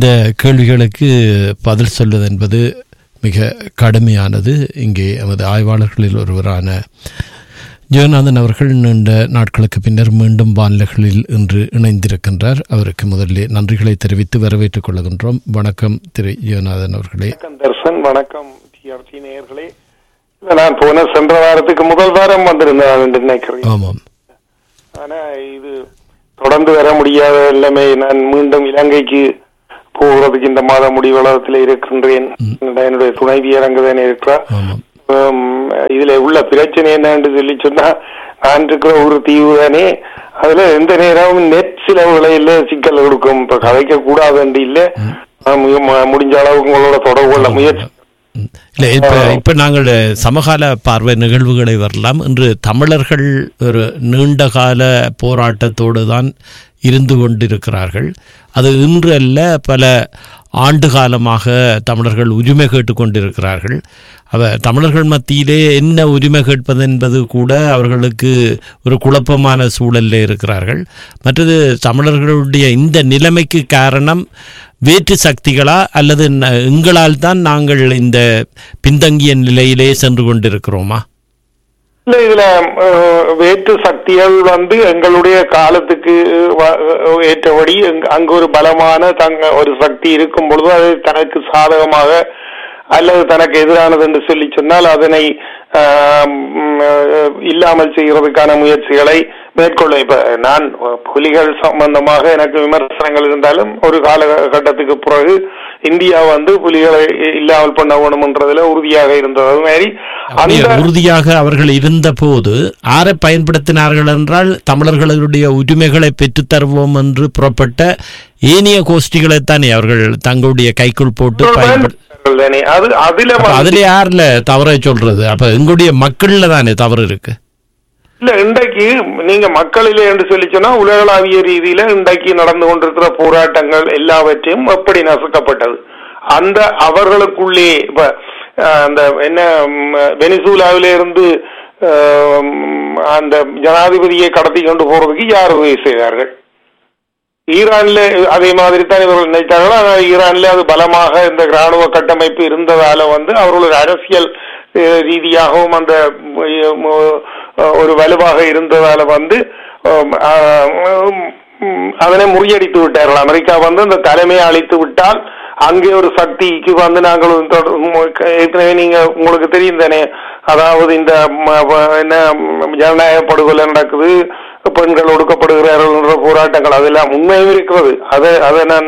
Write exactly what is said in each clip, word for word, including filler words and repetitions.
இந்த கேள்விகளுக்கு பதில் சொல்வது என்பது மிக கடுமையானது. இங்கே எமது ஆய்வாளர்களில் ஒருவரான ஜெகநாதன் அவர்கள் நீண்ட நாட்களுக்கு பின்னர் மீண்டும் வானிலைகளில் இன்று இணைந்திருக்கின்றார். அவருக்கு முதலில் நன்றிகளை தெரிவித்து வரவேற்றுக் கொள்கின்றோம். வணக்கம் திரு ஜெகநாதன் அவர்களே. தர்சன், வணக்கம் டிஆர்டி நேயர்களே. நான் போன சென்ற வாரத்துக்கு முதல் வாரம் வந்திருந்தேன் நினைக்கிறேன். ஆமாம். ஆனா இது தொடர்ந்து வர முடியாத எல்லாமே. நான் மீண்டும் இலங்கைக்கு போகிறதுக்கு இந்த மாத முடிவளத்தில் இருக்கின்றேன். என்னுடைய துணைவியர் அங்குதான் இருக்கிறார். இதுல உள்ள பிரச்சனை என்னன்னு சொல்லி சொன்னா, நான் இருக்கிற ஒரு தீவு தானே, அதுல எந்த நேரமும் நெட் சிலவுகளை இல்ல சிக்கல் கொடுக்கும். இப்ப கதைக்க கூடாது இல்ல, முடிஞ்ச அளவுக்கு உங்களோட தொடர்பு கொள்ள முயற்சி. இல்லை, இப்போ இப்போ நாங்கள் சமகால பார்வை நிகழ்வுகளை வரலாம். இன்று தமிழர்கள் ஒரு நீண்டகால போராட்டத்தோடு தான் இருந்து கொண்டிருக்கிறார்கள். அது இன்று அல்ல, பல ஆண்டு காலமாக தமிழர்கள் உரிமை கேட்டுக்கொண்டிருக்கிறார்கள். அவ தமிழர்கள் மத்தியிலே என்ன உரிமை கேட்பது என்பது கூட அவர்களுக்கு ஒரு குழப்பமான சூழலில் இருக்கிறார்கள். மற்றது தமிழர்களுடைய இந்த நிலைமைக்கு காரணம் வேற்று சக்திகளா அல்லது எங்களால் தான் நாங்கள் இந்த பின்தங்கிய நிலையிலே சென்று கொண்டிருக்கிறோமா? இல்ல, இதுல வேற்று சக்திகள் வந்து எங்களுடைய காலத்துக்கு ஏற்றபடி அங்கு ஒரு பலமான தங்க ஒரு சக்தி இருக்கும் பொழுது அது தனக்கு சாதகமாக அல்லது தனக்கு எதிரானது என்று சொல்லி சொன்னால் அதனை இல்லாமல் செய்கிறதுக்கான முயற்சிகளை மேற்கொள்ள. இப்ப நான் புலிகள் சம்பந்தமாக எனக்கு விமர்சனங்கள் இருந்தாலும் ஒரு காலகட்டத்துக்கு பிறகு இந்தியா வந்து புலிகளை இல்லாமல் பண்ண வேணும்ன்றதுல உறுதியாக இருந்தது. அது மாதிரி அந்த உறுதியாக அவர்கள் இருந்த போது ஆரை பயன்படுத்தினார்கள் என்றால் தமிழர்களுடைய உரிமைகளை பெற்றுத்தருவோம் என்று புறப்பட்ட ஏனைய கோஷ்டிகளைத்தானே அவர்கள் தங்களுடைய கைக்குள் போட்டு பயன்படுத்த. அதுல யாருல தவறை சொல்றது? அப்ப எங்களுடைய மக்கள்ல தானே தவறு இருக்கு. இல்ல, இன்றைக்கு நீங்க மக்களிலே என்று சொல்லி சொன்னா உலகளாவிய ரீதியில இன்றைக்கு நடந்து கொண்டிருக்கிற போராட்டங்கள் எல்லாவற்றையும் எப்படி நசுக்கப்பட்டது அந்த அவர்களுக்குள்ளே. இப்ப அந்த என்ன வெனிசூலாவில இருந்து அந்த ஜனாதிபதியை கடத்தி கொண்டு போறதுக்கு யார் உதவி செய்தார்கள்? ஈரான்ல அதே மாதிரி தான் இவர்கள் நினைத்தார்கள். ஆனால் ஈரான்ல அது பலமாக இந்த ராணுவ கட்டமைப்பு இருந்ததால வந்து அவர்களுடைய அரசியல் ரீதியாகவும் அந்த ஒரு வலுவாக இருந்ததால வந்து அதனை முறியடித்து விட்டார்கள். அமெரிக்கா வந்து அந்த தலைமையை அழித்து விட்டால் அங்கே ஒரு சக்திக்கு வந்து நாங்கள் ஏற்கனவே நீங்க உங்களுக்கு தெரியும் தானே, அதாவது இந்த என்ன ஜனநாயக படுகொலை நடக்குது, பெண்கள் ஒடுக்கப்படுகிறார்கள் என்ற போராட்டங்கள் அதெல்லாம் உண்மையும் இருக்கிறது. அதை அதை நான்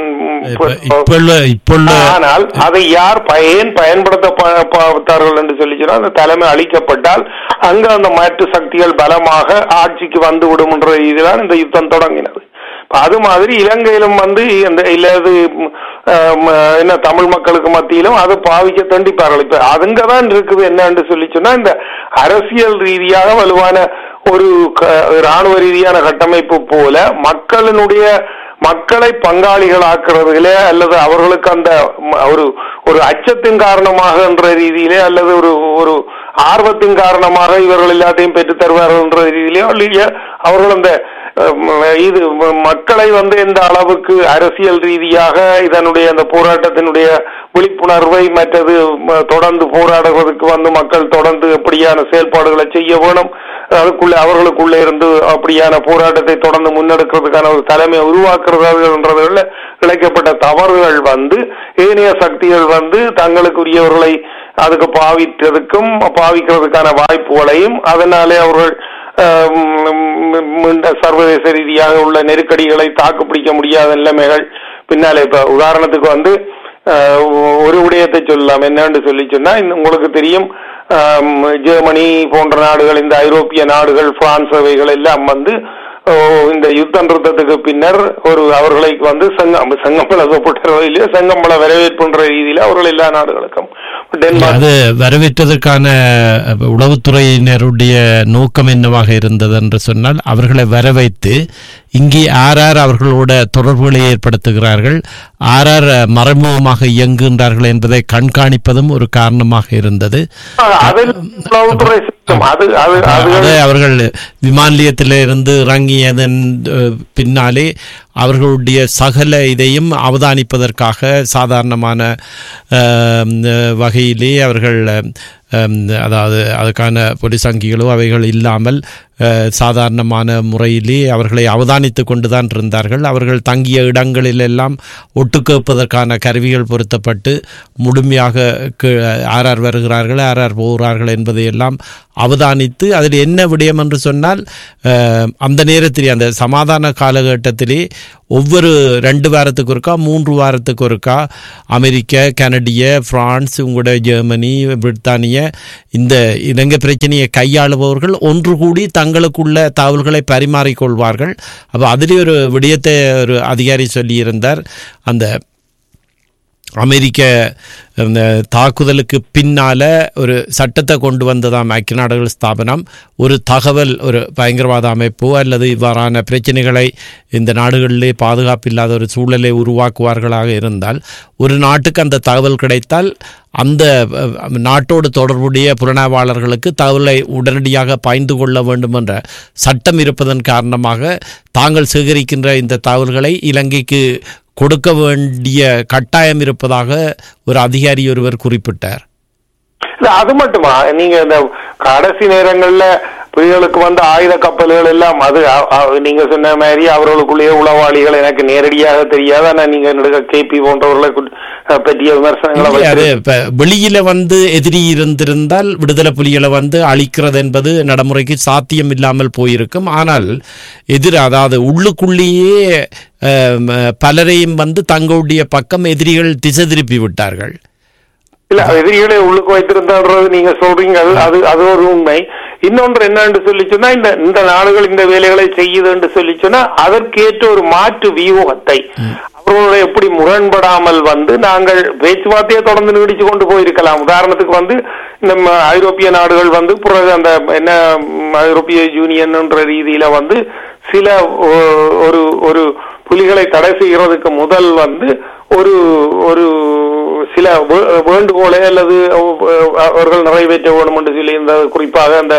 ஆனால் அதை யார் பயன் பயன்படுத்த பார்த்தார்கள் என்று சொல்லி சொன்னால் அந்த தலைமை அளிக்கப்பட்டால் அங்கு அந்த மாற்று சக்திகள் பலமாக ஆட்சிக்கு வந்து விடும் என்ற ரீதியில்தான் இந்த யுத்தம் தொடங்கினது. அது மாதிரி இலங்கையிலும் வந்து இந்த இல்லது என்ன தமிழ் மக்களுக்கு மத்தியிலும் அது பாவிக்க தண்டிப்பார்கள். இப்ப அதுங்கதான் இருக்குது என்னன்னு சொல்லி சொன்னா, இந்த அரசியல் ரீதியாக வலுவான ஒரு ராணுவ ரீதியான கட்டமைப்பு போல மக்களினுடைய மக்களை பங்காளிகள் ஆக்குறதுல அல்லது அவர்களுக்கு அந்த ஒரு ஒரு அச்சத்தின் காரணமாக என்ற ரீதியிலே அல்லது ஒரு ஒரு ஆர்வத்தின் காரணமாக இவர்கள் எல்லாத்தையும் பெற்றுத் தருவார்கள் என்ற ரீதியிலேயோ இல்லையா அவர்கள் அந்த இது மக்களை வந்து எந்த அளவுக்கு அரசியல் ரீதியாக இதனுடைய அந்த போராட்டத்தினுடைய விழிப்புணர்வை மற்றது தொடர்ந்து போராடுவதற்கு வந்து மக்கள் தொடர்ந்து எப்படியான செயல்பாடுகளை செய்ய வேணும், அதுக்குள்ளே அவர்களுக்குள்ளே இருந்து அப்படியான போராட்டத்தை தொடர்ந்து முன்னெடுக்கிறதுக்கான ஒரு தலைமையை உருவாக்குறதுன்றதுல இழைக்கப்பட்ட தவறுகள் வந்து ஏனைய சக்திகள் வந்து தங்களுக்குரியவர்களை அதுக்கு பாவிக்கிறதுக்கும் பாவிக்கிறதுக்கான வாய்ப்புகளையும் அதனாலே அவர்கள் சர்வதேச ரீதியாக உள்ள நெருக்கடிகளை தாக்குப்பிடிக்க முடியாத நிலைமைகள் பின்னாலே. இப்ப உதாரணத்துக்கு வந்து ஒரு விடயத்தை சொல்லலாம். என்னன்னு சொல்லி சொன்னா, உங்களுக்கு தெரியும் ஜெர்மனி போன்ற நாடுகள், இந்த ஐரோப்பிய நாடுகள், பிரான்ஸ் அவைகள் எல்லாம் வந்து இந்த யுத்த நிறுத்தத்துக்கு பின்னர் ஒரு அவர்களை வந்து சங்கம் சங்கம்பள இல்லையோ சங்கம்பள வரவேற்புன்ற ரீதியில அவர்கள் எல்லா நாடுகளுக்கும் அது வரவேற்றதற்கான உளவுத்துறையினருடைய நோக்கம் என்னவாக இருந்தது என்று சொன்னால், அவர்களை வரவைத்து இங்கே ஆர் ஆர் அவர்களோட தொடர்புகளை ஏற்படுத்துகிறார்கள், ஆர் ஆர் மறைமுகமாக இயங்குகின்றார்கள் என்பதை கண்காணிப்பதும் ஒரு காரணமாக இருந்தது. அவர்கள் விமான நிலையத்தில் இருந்து இறங்கியதன் பின்னாலே அவர்களுடைய சகல இதையும் அவதானிப்பதற்காக சாதாரணமான வகையிலே அவர்கள் அதாவது அதுக்கான போலீஸ் அங்கிகளோ அவைகள் இல்லாமல் சாதாரணமான முறையிலே அவர்களை அவதானித்து கொண்டு தான் இருந்தார்கள். அவர்கள் தங்கிய இடங்களிலெல்லாம் ஒட்டு கேட்பதற்கான கருவிகள் பொருத்தப்பட்டு முழுமையாக யார் யார் வருகிறார்கள் யார் யார் போகிறார்கள் என்பதையெல்லாம் அவதானித்து அதில் என்ன விடயம் என்று சொன்னால் அந்த நேரத்திலே அந்த சமாதான காலகட்டத்திலே ஒவ்வொரு ரெண்டு வாரத்துக்கு ஒருக்கா மூன்று வாரத்துக்கு ஒருக்கா அமெரிக்க, கனடிய, பிரான்ஸ், உங்களுடைய ஜெர்மனி, பிரித்தானிய இந்த இலங்கை பிரச்சனையை கையாளுபவர்கள் ஒன்று கூடி தங்களுக்குள்ள தகவல்களை பரிமாறிக்கொள்வார்கள். அப்போ அதிலே ஒரு விடயத்தை ஒரு அதிகாரி சொல்லியிருந்தார். அந்த அமெரிக்க தாக்குதலுக்கு பின்னால் ஒரு சட்டத்தை கொண்டு வந்ததாம் ஐக்கிய நாடுகள் ஸ்தாபனம். ஒரு தகவல் ஒரு பயங்கரவாத அமைப்போ அல்லது இவ்வாறான பிரச்சனைகளை இந்த நாடுகளிலே பாதுகாப்பு இல்லாத ஒரு சூழலை உருவாக்குவார்களாக இருந்தால் ஒரு நாட்டுக்கு அந்த தகவல் கிடைத்தால் அந்த நாட்டோடு தொடர்புடைய புலனாய்வாளர்களுக்கு தகவலை உடனடியாக பகிர்ந்து கொள்ள வேண்டும் என்ற சட்டம் இருப்பதன் காரணமாக தாங்கள் சேகரிக்கின்ற இந்த தகவல்களை இலங்கைக்கு கொடுக்க வேண்டிய கட்டாயம் இருப்பதாக ஒரு அதிகாரி ஒருவர் குறிப்பிட்டார். இல்ல அது மட்டுமா, நீங்க இந்த கடைசி நேரங்கள்ல புலிகளுக்கு வந்த ஆயுத கப்பல்கள் எல்லாம் அது நீங்க சொன்ன மாதிரி அவர்களுக்குள்ளேயே உளவாளிகள் எனக்கு நேரடியாக தெரியாது. ஆனா நீங்க கேபி போன்றவர்களை பற்றிய விமர்சனங்களை வெளியில வந்து எதிரி இருந்திருந்தால் விடுதலை புலிகளை வந்து அழிக்கிறது என்பது நடைமுறைக்கு சாத்தியம் இல்லாமல் போயிருக்கும். ஆனால் எதிர் அதாவது உள்ளுக்குள்ளேயே பலரையும் வந்து தங்களுடைய பக்கம் எதிரிகள் திசை திருப்பி விட்டார்கள். இல்ல எதிரிகளை உள்ளுக்கு வைத்திருந்தான்றது நீங்க சொல்றீங்க, அது அது ஒரு உண்மை. இன்னொன்று என்னன்னு சொல்லி சொன்னா இந்த இந்த நாடுகள் இந்த வேலைகளை செய்யுது என்று சொல்லி சொன்னா அதற்கேற்ற ஒரு மாற்று வியூகத்தை அவர்களோட எப்படி முரண்படாமல் வந்து நாங்கள் பேச்சுவார்த்தையை தொடர்ந்து நீடிச்சு கொண்டு போயிருக்கலாம். உதாரணத்துக்கு வந்து நம்ம ஐரோப்பிய நாடுகள் வந்து அந்த என்ன ஐரோப்பிய யூனியன் என்ற ரீதியில வந்து சில ஒரு ஒரு புலிகளை தடை செய்கிறதுக்கு முதல் வந்து ஒரு ஒரு சில வேண்டுகோளை அல்லது அவர்கள் நிறைவேற்ற வேண்டும் என்று சொல்லி இந்த குறிப்பாக அந்த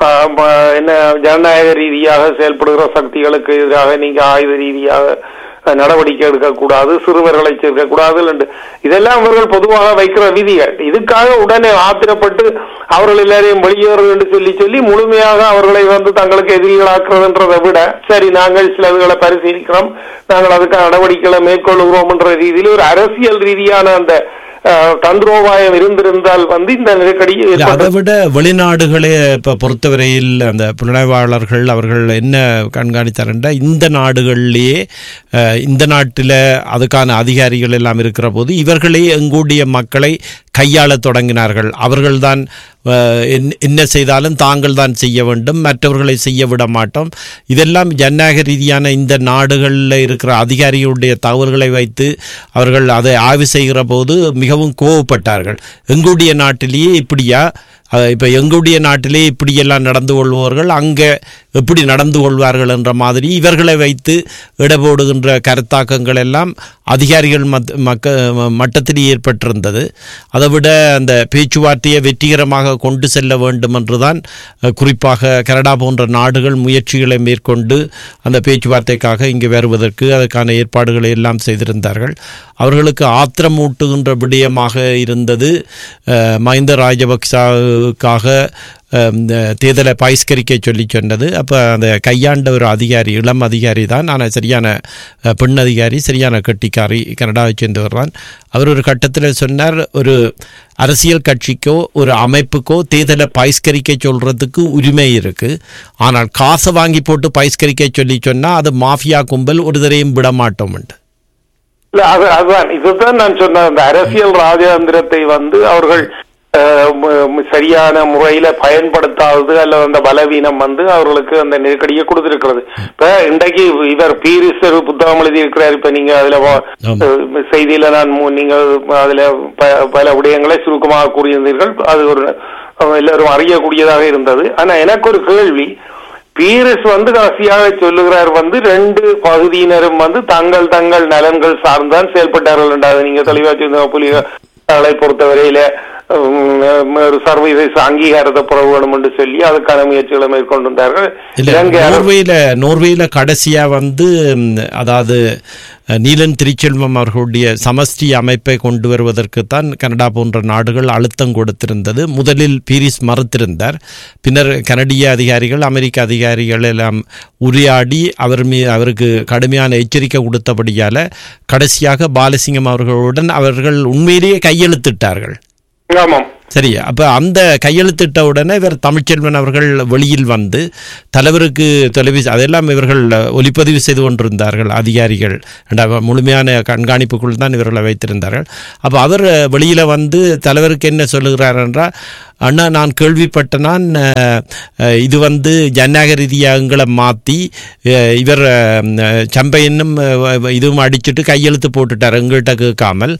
என்ன ஜனநாயக ரீதியாக செயல்படுகிற சக்திகளுக்கு எதிராக நீங்க ஆயுத ரீதியாக நடவடிக்கை எடுக்கக்கூடாது, சிறுவர்களை சேர்க்கக்கூடாது என்று இதெல்லாம் அவர்கள் பொதுவாக வைக்கிற விதிகள். இதுக்காக உடனே ஆத்திரப்பட்டு அவர்கள் எல்லாரையும் வெளியேறும் என்று சொல்லி சொல்லி முழுமையாக அவர்களை வந்து தங்களுக்கு எதிரிகளாக்குறதுன்றதை விட சரி நாங்கள் சில இதுகளை பரிசீலிக்கிறோம், நாங்கள் அதுக்கான நடவடிக்கைகளை மேற்கொள்கிறோம் என்ற ரீதியில் ஒரு அரசியல் ரீதியான அந்த தந்திரோபாயம் இருந்திருந்தால் வந்து இந்த நெருக்கடி. அதை விட வெளிநாடுகளே இப்ப பொறுத்தவரையில் அந்த புலனாய்வாளர்கள் அவர்கள் என்ன கண்காணித்தார் என்றால் இந்த நாடுகளிலேயே இந்த நாட்டில் அதுக்கான அதிகாரிகள் எல்லாம் இருக்கிற போது இவர்களே எங்கூடிய மக்களை கையாள தொடங்கினார்கள். அவர்கள்தான் என்ன செய்தாலும் தாங்கள் தான் செய்ய வேண்டும், மற்றவர்களை செய்ய விட மாட்டோம். இதெல்லாம் ஜனநாயக ரீதியான இந்த நாடுகளில் இருக்கிற அதிகாரிகளுடைய தகவல்களை வைத்து அவர்கள் அதை ஆய்வு செய்கிற போது மிகவும் கோவப்பட்டார்கள். எங்களுடைய நாட்டிலேயே இப்படியா, இப்போ எங்களுடைய நாட்டிலே இப்படியெல்லாம் நடந்து கொள்பவர்கள் அங்கே எப்படி நடந்து கொள்வார்கள் என்ற மாதிரி இவர்களை வைத்து இடபோடுகின்ற கருத்தாக்கங்கள் எல்லாம் அதிகாரிகள் மத் மக்க மட்டத்தில் ஏற்பட்டிருந்தது. அதை விட அந்த பேச்சுவார்த்தையை வெற்றிகரமாக கொண்டு செல்ல வேண்டும் என்றுதான் குறிப்பாக கனடா போன்ற நாடுகள் முயற்சிகளை மேற்கொண்டு அந்த பேச்சுவார்த்தைக்காக இங்கு வருவதற்கு அதற்கான ஏற்பாடுகளை எல்லாம் செய்திருந்தார்கள். அவர்களுக்கு ஆத்திரமூட்டுகின்ற விடயமாக இருந்தது மஹிந்த ராஜபக்சவுக்காக தேர்தலை பகிஷ்கரிக்க சொல்லி சொன்னது. அப்போ அந்த கையாண்ட ஒரு அதிகாரி, இளம் அதிகாரி தான், ஆனால் சரியான பெண் அதிகாரி, சரியான கட்டிக்காரி, கனடாவை சேர்ந்தவர் தான். அவர் ஒரு கட்டத்தில் சொன்னார், ஒரு அரசியல் கட்சிக்கோ ஒரு அமைப்புக்கோ தேர்தலை பகிஷ்கரிக்க சொல்கிறதுக்கு உரிமை இருக்குது, ஆனால் காசை வாங்கி போட்டு பகிஷ்கரிக்க சொல்லி சொன்னால் அது மாஃபியா கும்பல் ஒரு தரையும் விட மாட்டோம். இல்ல அது அதுதான் இதுதான் நான் சொன்ன அந்த அரசியல் ராஜதந்திரத்தை வந்து அவர்கள் சரியான முறையில பயன்படுத்தாதது அல்லது அந்த பலவீனம் வந்து அவர்களுக்கு அந்த நெருக்கடியை கொடுத்திருக்கிறது. இப்ப இன்றைக்கு இவர் பீரிஸ் புத்தகம் எழுதி இருக்கிறார். இப்ப நீங்க அதுல செய்தியில நான் நீங்க அதுல பல விடயங்களை சுருக்கமாக கூறியிருந்தீர்கள். அது ஒரு எல்லாரும் அறியக்கூடியதாக இருந்தது. ஆனா எனக்கு ஒரு கேள்வி, பீரிஸ் வந்து கடைசியாக சொல்லுகிறார் வந்து ரெண்டு பகுதியினரும் வந்து தங்கள் தங்கள் நலன்கள் சார்ந்தான் செயல்பட்டார்கள் என்றால் நீங்க தெளிவா புலிகளை பொறுத்தவரையில ஒரு சர்வதேச அங்கீகாரத்தை பெற வேண்டும் என்று சொல்லி அதுக்கான முயற்சிகளை மேற்கொண்டிருந்தார்கள். நோர்வேல நோர்வேல கடைசியா வந்து அதாவது நீலன் திருச்செல்வம் அவர்களுடைய சமஷ்டி அமைப்பை கொண்டு வருவதற்குத்தான் கனடா போன்ற நாடுகள் அழுத்தம் கொடுத்திருந்தது. முதலில் பீரிஸ் மறுத்திருந்தார். பின்னர் கனடிய அதிகாரிகள் அமெரிக்க அதிகாரிகள் எல்லாம் உரையாடி அவர் மீ அவருக்கு கடுமையான எச்சரிக்கை கொடுத்தபடியால கடைசியாக பாலசிங்கம் அவர்களுடன் அவர்கள் உண்மையிலேயே கையெழுத்திட்டார்கள். ஆமாம், சரியா. அப்போ அந்த கையெழுத்திட்ட உடனே இவர் தமிழ்ச்செல்வன் அவர்கள் வெளியில் வந்து தலைவருக்கு தொலைபேசி அதெல்லாம் இவர்கள் ஒலிப்பதிவு செய்து கொண்டிருந்தார்கள் அதிகாரிகள். முழுமையான கண்காணிப்புக்குள் தான் இவர்களை வைத்திருந்தார்கள். அப்போ அவர் வெளியில் வந்து தலைவருக்கு என்ன சொல்லுகிறார் என்றால், அண்ணா நான் கேள்விப்பட்ட நான் இது வந்து ஜனநாயக ரீதியாக எங்களை மாற்றி இவர் சம்பையனும் இதுவும் அடிச்சுட்டு கையெழுத்து போட்டுட்டார் எங்கள்கிட்ட கேட்காமல்.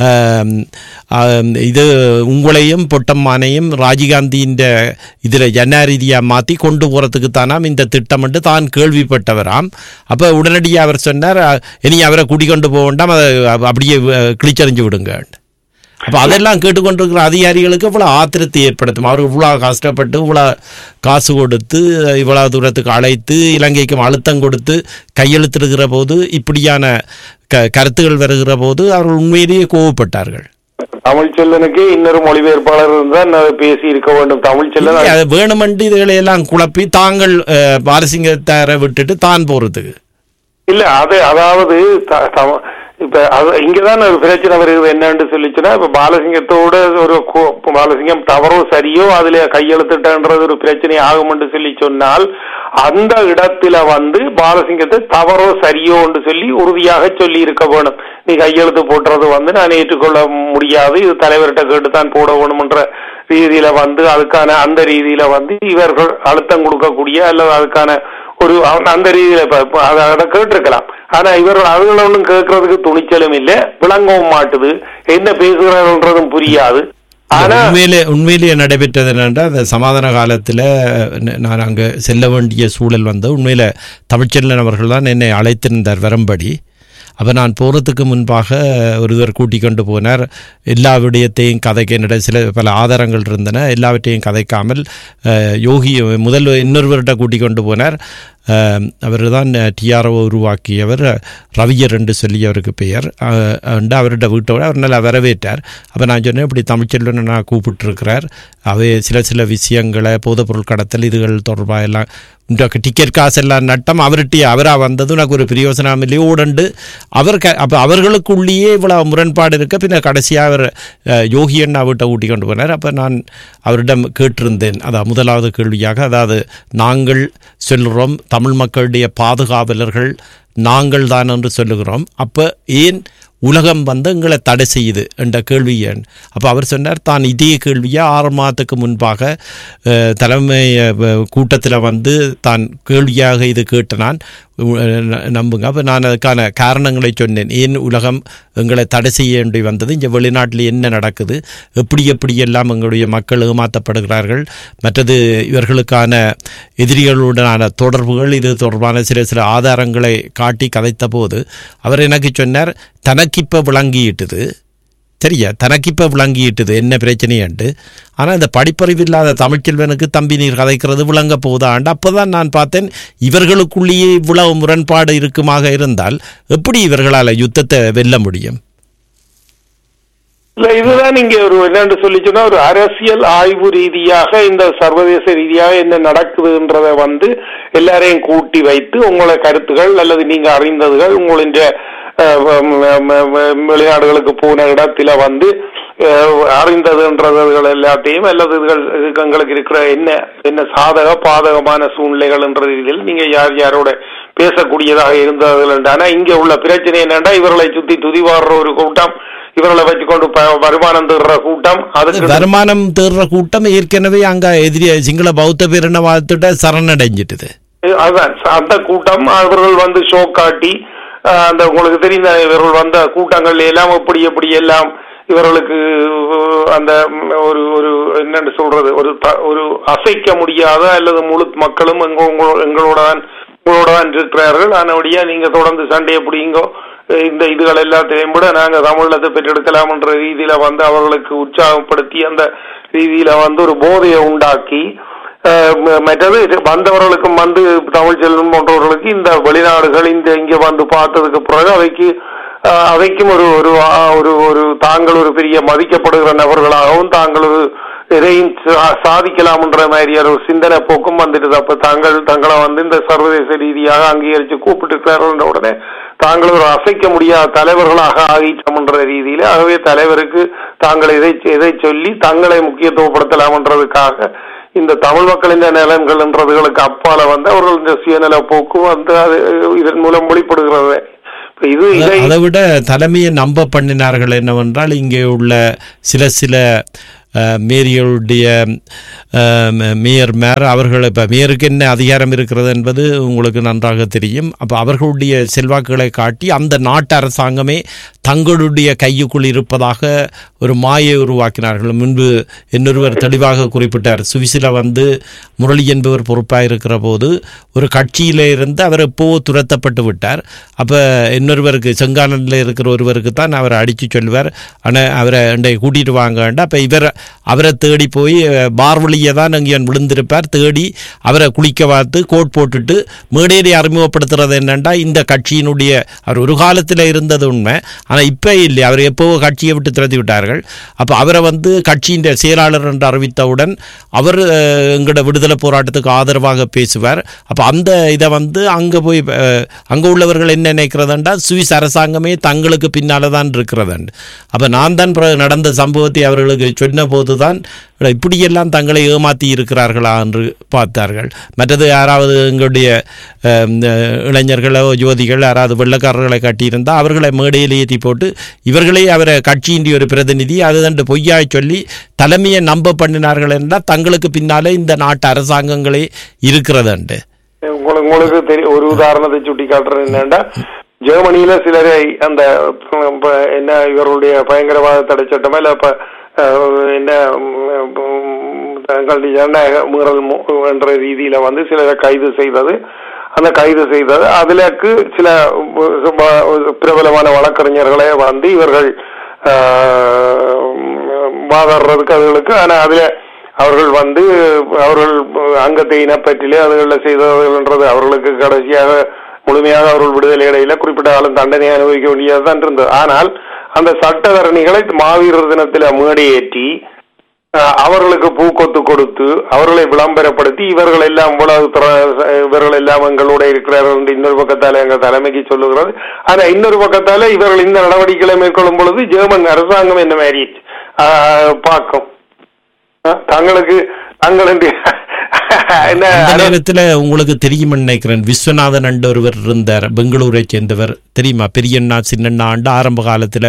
இது உங்களையும் பொட்டம்மானையும் ராஜீவ்காந்தியின் இதில் ஜனநாயக ரீதியாக மாற்றி கொண்டு போகிறதுக்கு தானாம் இந்த திட்டம் என்று தான் கேள்விப்பட்டவராம். அப்போ உடனடியாக அவர் சொன்னார், இனி அவரை கூட்டிக்கொண்டு போக வேண்டாம், அதை அப்படியே கிழிச்சறிஞ்சு விடுங்க. அப்போ அதெல்லாம் கேட்டுக்கொண்டிருக்கிற அதிகாரிகளுக்கு இவ்வளோ ஆத்திரத்தை ஏற்படுத்தும். அவருக்கு இவ்வளோ கஷ்டப்பட்டு இவ்வளோ காசு கொடுத்து இவ்வளோ தூரத்துக்கு அழைத்து இலங்கைக்கும் அழுத்தம் கொடுத்து கையெழுத்திடுகிற போது இப்படியான க கருத்துகள் வருகிற போது அவர்கள் உண்மையிலேயே கோவப்பட்டார்கள். தமிழ்ச்செல்வனுக்கு இன்னொரு மொழிபெயர்ப்பாளர் தான் பேசி இருக்க வேண்டும். தமிழ்ச்செல்வன் வேணுமென்று இதுகளை எல்லாம் குழப்பி தாங்கள் பாரசிங்கத்தாரை விட்டுட்டு தான் போறதுக்கு இல்ல. அது அதாவது இப்ப அது இங்கதான் ஒரு பிரச்சனை வருது. என்னன்னு சொல்லிச்சுன்னா, இப்ப பாலசிங்கத்தோட ஒரு பாலசிங்கம் தவறோ சரியோ அதுல கையெழுத்துட்டன்றது ஒரு பிரச்சனை ஆகும் என்று சொல்லி சொன்னால், அந்த இடத்துல வந்து பாலசிங்கத்தை தவறோ சரியோ என்று சொல்லி உறுதியாக சொல்லி இருக்க வேணும். நீ கையெழுத்து போட்டுறது வந்து நான் ஏற்றுக்கொள்ள முடியாது, இது தலைவர்கிட்ட கேட்டுத்தான் போட வேணும்ன்ற ரீதியில வந்து அதுக்கான அந்த ரீதியில வந்து இவர்கள் அழுத்தம் கொடுக்கக்கூடிய அல்லது அதுக்கான ஒரு அந்த ரீதியில அதை கேட்டிருக்கலாம். ஆனா இவர்கள் அதுகளை ஒன்றும் கேட்கறதுக்கு துணிச்சலும் இல்லை, விளங்கவும் மாட்டுது, என்ன பேசுகிறதுன்றதும் புரியாது. ஆனா உண்மையிலே உண்மையிலேயே நடைபெற்றது என்னென்றால், அந்த சமாதான காலத்தில் நான் அங்கே செல்ல வேண்டிய சூழல் வந்து உண்மையில தமிழ்ச்செல்வன் அவர்கள் தான் என்னை அழைத்திருந்தார் வரும்படி. அப்போ நான் போகிறதுக்கு முன்பாக ஒருவர் கூட்டிக் கொண்டு போனார். எல்லா விடயத்தையும் கதைக்க என்னிடம் சில பல ஆதாரங்கள் இருந்தன, எல்லாவற்றையும் கதைக்காமல் யோகி முதல் இன்னொருவர்கிட்ட கூட்டிக் கொண்டு போனார். அவர் தான் டிஆர்ஓ உருவாக்கியவர், ரவியர் என்று சொல்லி அவருக்கு பெயர். அவர்கிட்ட வீட்டோட அவர் நல்லா வரவேற்றார். அப்போ நான் சொன்னேன், இப்படி தமிழ்ச்செல்வன் நான் கூப்பிட்டுருக்கிறார், அவை சில சில விஷயங்களை போதைப்பொருள் கடத்தல் இதுகள் தொடர்பாக எல்லாம் டிக்கெட் காசு எல்லாம் நட்டம் அவர்கிட்ட அவராக வந்ததும் எனக்கு ஒரு பிரயோசனம் இல்லையோ உடண்டு அவர் க அப்போ அவர்களுக்குள்ளேயே இவ்வளோ முரண்பாடு இருக்க. பின்னர் கடைசியாக அவர் யோகி அண்ணா வீட்டை ஊட்டி கொண்டு போனார். அப்போ நான் அவரிடம் கேட்டிருந்தேன், அதாவது முதலாவது கேள்வியாக, அதாவது நாங்கள் சொல்கிறோம் தமிழ் மக்களுடைய பாதுகாவலர்கள் நாங்கள் தான் என்று சொல்லுகிறோம், அப்போ ஏன் உலகம் வந்து எங்களை தடை செய்யுது என்ற கேள்வி ஏன்? அப்போ அவர் சொன்னார், தான் இதே கேள்வியை ஆறு மாதத்துக்கு முன்பாக தலைமை கூட்டத்தில் வந்து தான் கேள்வியாக இது கேட்ட நான் நம்புங்க. அப்போ நான் அதுக்கான காரணங்களை சொன்னேன். ஏன் உலகம் எங்களை தடை செய்ய வேண்டி வந்தது, இங்கே வெளிநாட்டில் என்ன நடக்குது, எப்படி எப்படி எல்லாம் எங்களுடைய மக்கள் ஏமாற்றப்படுகிறார்கள், மற்றது இவர்களுக்கான எதிரிகளுடனான தொடர்புகள், இது தொடர்பான சில சில ஆதாரங்களை காட்டி கதைத்த போது அவர் எனக்கு சொன்னார், தனக்கிப்ப விளங்கியிட்டது, சரியா, தனக்கிப்ப விளங்கியிட்டது என்ன பிரச்சனையாண்டு. ஆனால் இந்த படிப்பறிவு இல்லாத தமிழ்ச்செல்வனுக்கு தம்பி நீர் கதைக்கிறது விளங்க போதாண்டு. அப்போ தான் நான் பார்த்தேன், இவர்களுக்குள்ளேயே இவ்வளவு முரண்பாடு இருக்குமாக இருந்தால் எப்படி இவர்களால் யுத்தத்தை வெல்ல முடியும்? இல்ல, இதுதான் இங்க ஒரு என்னன்னு சொல்லிச்சுன்னா, ஒரு அரசியல் ஆய்வு ரீதியாக இந்த சர்வதேச ரீதியாக என்ன நடக்குதுன்றத வந்து எல்லாரையும் கூட்டி வைத்து உங்களோட கருத்துகள் அல்லது நீங்க அறிந்ததுகள் உங்களுடைய வெளிநாடுகளுக்கு போன இடத்துல வந்து அறிந்ததுன்றதுகள் எல்லாத்தையும் அல்லது எங்களுக்கு இருக்கிற என்ன என்ன சாதக பாதகமான சூழ்நிலைகள் என்ற ரீதியில் நீங்க யார் யாரோட பேசக்கூடியதாக இருந்ததுகள். ஆனா இங்க உள்ள பிரச்சனை என்னன்னா, இவர்களை சுத்தி துதிவாடுற ஒரு கூட்டம், இவர்களை வச்சுக்கொண்டு வருமானம் தேடுற கூட்டம், அதுக்கு வருமானம் தேடுற கூட்டம் ஏற்கனவே அங்க எதிரி சிங்கள பௌத்த பேரினவாதத்திட்ட சரணடைஞ்சிட்டது. அதுதான் அந்த கூட்டம். அவர்கள் வந்து ஷோ காட்டி அந்த உங்களுக்கு தெரிந்த இவர்கள் வந்த கூட்டங்கள் எல்லாம் எப்படி எப்படி எல்லாம் இவர்களுக்கு அந்த ஒரு ஒரு என்னன்னு சொல்றது, ஒரு ஒரு அசைக்க முடியாத அல்லது முழு மக்களும் எங்களோட தான் உங்களோட தான் இருக்கிறார்கள், அதனுடைய நீங்க தொடர்ந்து சண்டையை பிடிங்கோ இந்த இதுகள் எல்லாத்தையும் விட நாங்கள் தமிழத்தை பெற்றெடுக்கலாம் என்ற ரீதியில வந்து அவர்களுக்கு உற்சாகப்படுத்தி அந்த ரீதியில வந்து ஒரு போதையை உண்டாக்கி, மற்றது வந்தவர்களுக்கும் வந்து தமிழ் செல்வம் போன்றவர்களுக்கு இந்த வெளிநாடுகள் இந்த இங்க வந்து பார்த்ததுக்கு பிறகு அவைக்கு அவைக்கும் ஒரு ஒரு ஒரு தாங்கள் ஒரு பெரிய மதிக்கப்படுகிற நபர்களாகவும் தாங்கள் ஒரு எதையும் சாதிக்கலாம் என்ற மாதிரியான ஒரு சிந்தனை போக்கும் வந்துடுது. அப்ப தாங்கள் தங்களை வந்து இந்த சர்வதேச ரீதியாக அங்கீகரித்து கூப்பிட்டுருக்கிறார்கள் என்ற உடனே தாங்கள் ஒரு அசைக்க முடியாத தலைவர்களாக ஆகிட்டோம் என்ற ரீதியில, ஆகவே தலைவருக்கு தாங்கள் எதை எதை சொல்லி தங்களை முக்கியத்துவப்படுத்தலாம் என்றதுக்காக இந்த தமிழ் மக்களின் நலன்கள் என்றதுகளுக்கு அப்பால வந்து அவர்கள் இந்த சுயநல போக்கு வந்து அது இதன் மூலம் வெளிப்படுகிறது. இது அதை விட தலைமையை நம்ப பண்ணினார்கள் என்னவென்றால், இங்கே உள்ள சில சில மேயர்களுடைய மேயர் மேயர் அவர்கள் இப்போ மேயருக்கு என்ன அதிகாரம் இருக்கிறது என்பது உங்களுக்கு நன்றாக தெரியும். அப்போ அவர்களுடைய செல்வாக்குகளை காட்டி அந்த நாட்டு அரசாங்கமே தங்களுடைய கையுக்குள் இருப்பதாக ஒரு மாயை உருவாக்கினார்கள். முன்பு இன்னொருவர் தெளிவாக குறிப்பிட்டார். சுவிஸில் வந்து முரளி என்பவர் பொறுப்பாக இருக்கிற போது ஒரு கட்சியில் இருந்து அவர் எப்போவோ துரத்தப்பட்டு விட்டார். அப்போ இன்னொருவருக்கு செங்கானலில் இருக்கிற ஒருவருக்கு தான் அவர் அடித்து சொல்லுவார், ஆனால் அவரை கூட்டிகிட்டு வாங்க வேண்டாம். அப்போ இவர் அவரை தேடி போய் பார் வழியை தான் அங்கே விழுந்திருப்பார். தேடி அவரை குளிக்க பார்த்து கோட் போட்டுட்டு மேடையை அறிமுகப்படுத்துறது என்னென்னா, இந்த கட்சியினுடைய அவர் ஒரு காலத்தில் இருந்தது உண்மை, ஆனால் இப்போ இல்லை, அவர் எப்போவோ கட்சியை விட்டு திறத்தி விட்டார்கள். அப்போ அவரை வந்து கட்சியின் செயலாளர் என்று அறிவித்தவுடன் அவர் எங்களோட விடுதலை போராட்டத்துக்கு ஆதரவாக பேசுவார். அப்போ அந்த இதை வந்து அங்கே போய் அங்கே உள்ளவர்கள் என்ன நினைக்கிறதுண்டா, சுவிஸ் அரசாங்கமே தங்களுக்கு பின்னால் தான் இருக்கிறதுண்டு. அப்போ நான் தான் நடந்த சம்பவத்தை அவர்களுக்கு சொன்ன போது தான் இப்படியெல்லாம் தங்களை ஏமாற்றி இருக்கிறார்களா என்று பார்த்தார்கள். மற்றது யாராவது எங்களுடைய இளைஞர்களோ யுவதிகள் யாராவது வெள்ளக்காரர்களை காட்டியிருந்தால் அவர்களை மேடையில் ஏற்றி போட்டு இவர்களே அவரை கட்சியின் ஒரு பிரதிநிதி அதுதான் பொய்யாய் சொல்லி தலைமையை நம்ப பண்ணினார்கள் என்றால் தங்களுக்கு பின்னாலே இந்த நாட்டு அரசாங்கங்களே இருக்கிறதுண்டு. உங்களுக்கு உங்களுக்கு தெரியும், ஒரு உதாரணத்தை சுட்டி காட்டுறது என்னன்னா, ஜெர்மனியில சிலரை அந்த என்ன இவர்களுடைய பயங்கரவாத தடை சட்டமா இல்ல என்ன தங்களுடைய ஜனநாயக மீறல் என்ற ரீதியில வந்து சிலரை கைது செய்தது. அந்த கைது செய்தது அதுலக்கு சில பிரபலமான வழக்கறிஞர்களே வந்து இவர்கள் வாதாடுறதுக்கு அதுகளுக்கு, ஆனா அதுல அவர்கள் வந்து அவர்கள் அங்கத்தை இனப்பற்றிலே அதுகளில் செய்தவர்கள்ன்றது அவர்களுக்கு கடைசியாக முழுமையாக அவர்கள் விடுதலை இடையில குறிப்பிட்ட காலம் தண்டனை அனுபவிக்க வேண்டியதுதான் இருந்தது. ஆனால் அந்த சட்டத்தரணிகளை மாவீரர் தினத்தில் மேடையேற்றி அவர்களுக்கு பூக்கொத்து கொடுத்து அவர்களை விளம்பரப்படுத்தி இவர்கள் எல்லாம் இவர்கள் எல்லாம் எங்களோட இருக்கிறார்கள் என்று இன்னொரு பக்கத்தால எங்கள் தலைமைக்கு சொல்லுகிறது. ஆனா இன்னொரு பக்கத்தால இவர்கள் இந்த நடவடிக்கைகளை மேற்கொள்ளும் பொழுது ஜெர்மன் அரசாங்கம் என்ன மாதிரி பார்க்கும், தங்களுக்கு தங்களுடைய நேரத்தில் உங்களுக்கு தெரியும் நினைக்கிறேன், விஸ்வநாதன் அண்டு ஒருவர் இருந்தார், பெங்களூரை சேர்ந்தவர் தெரியுமா, பெரியண்ணா சின்னண்ணா ஆண்டு ஆரம்ப காலத்தில்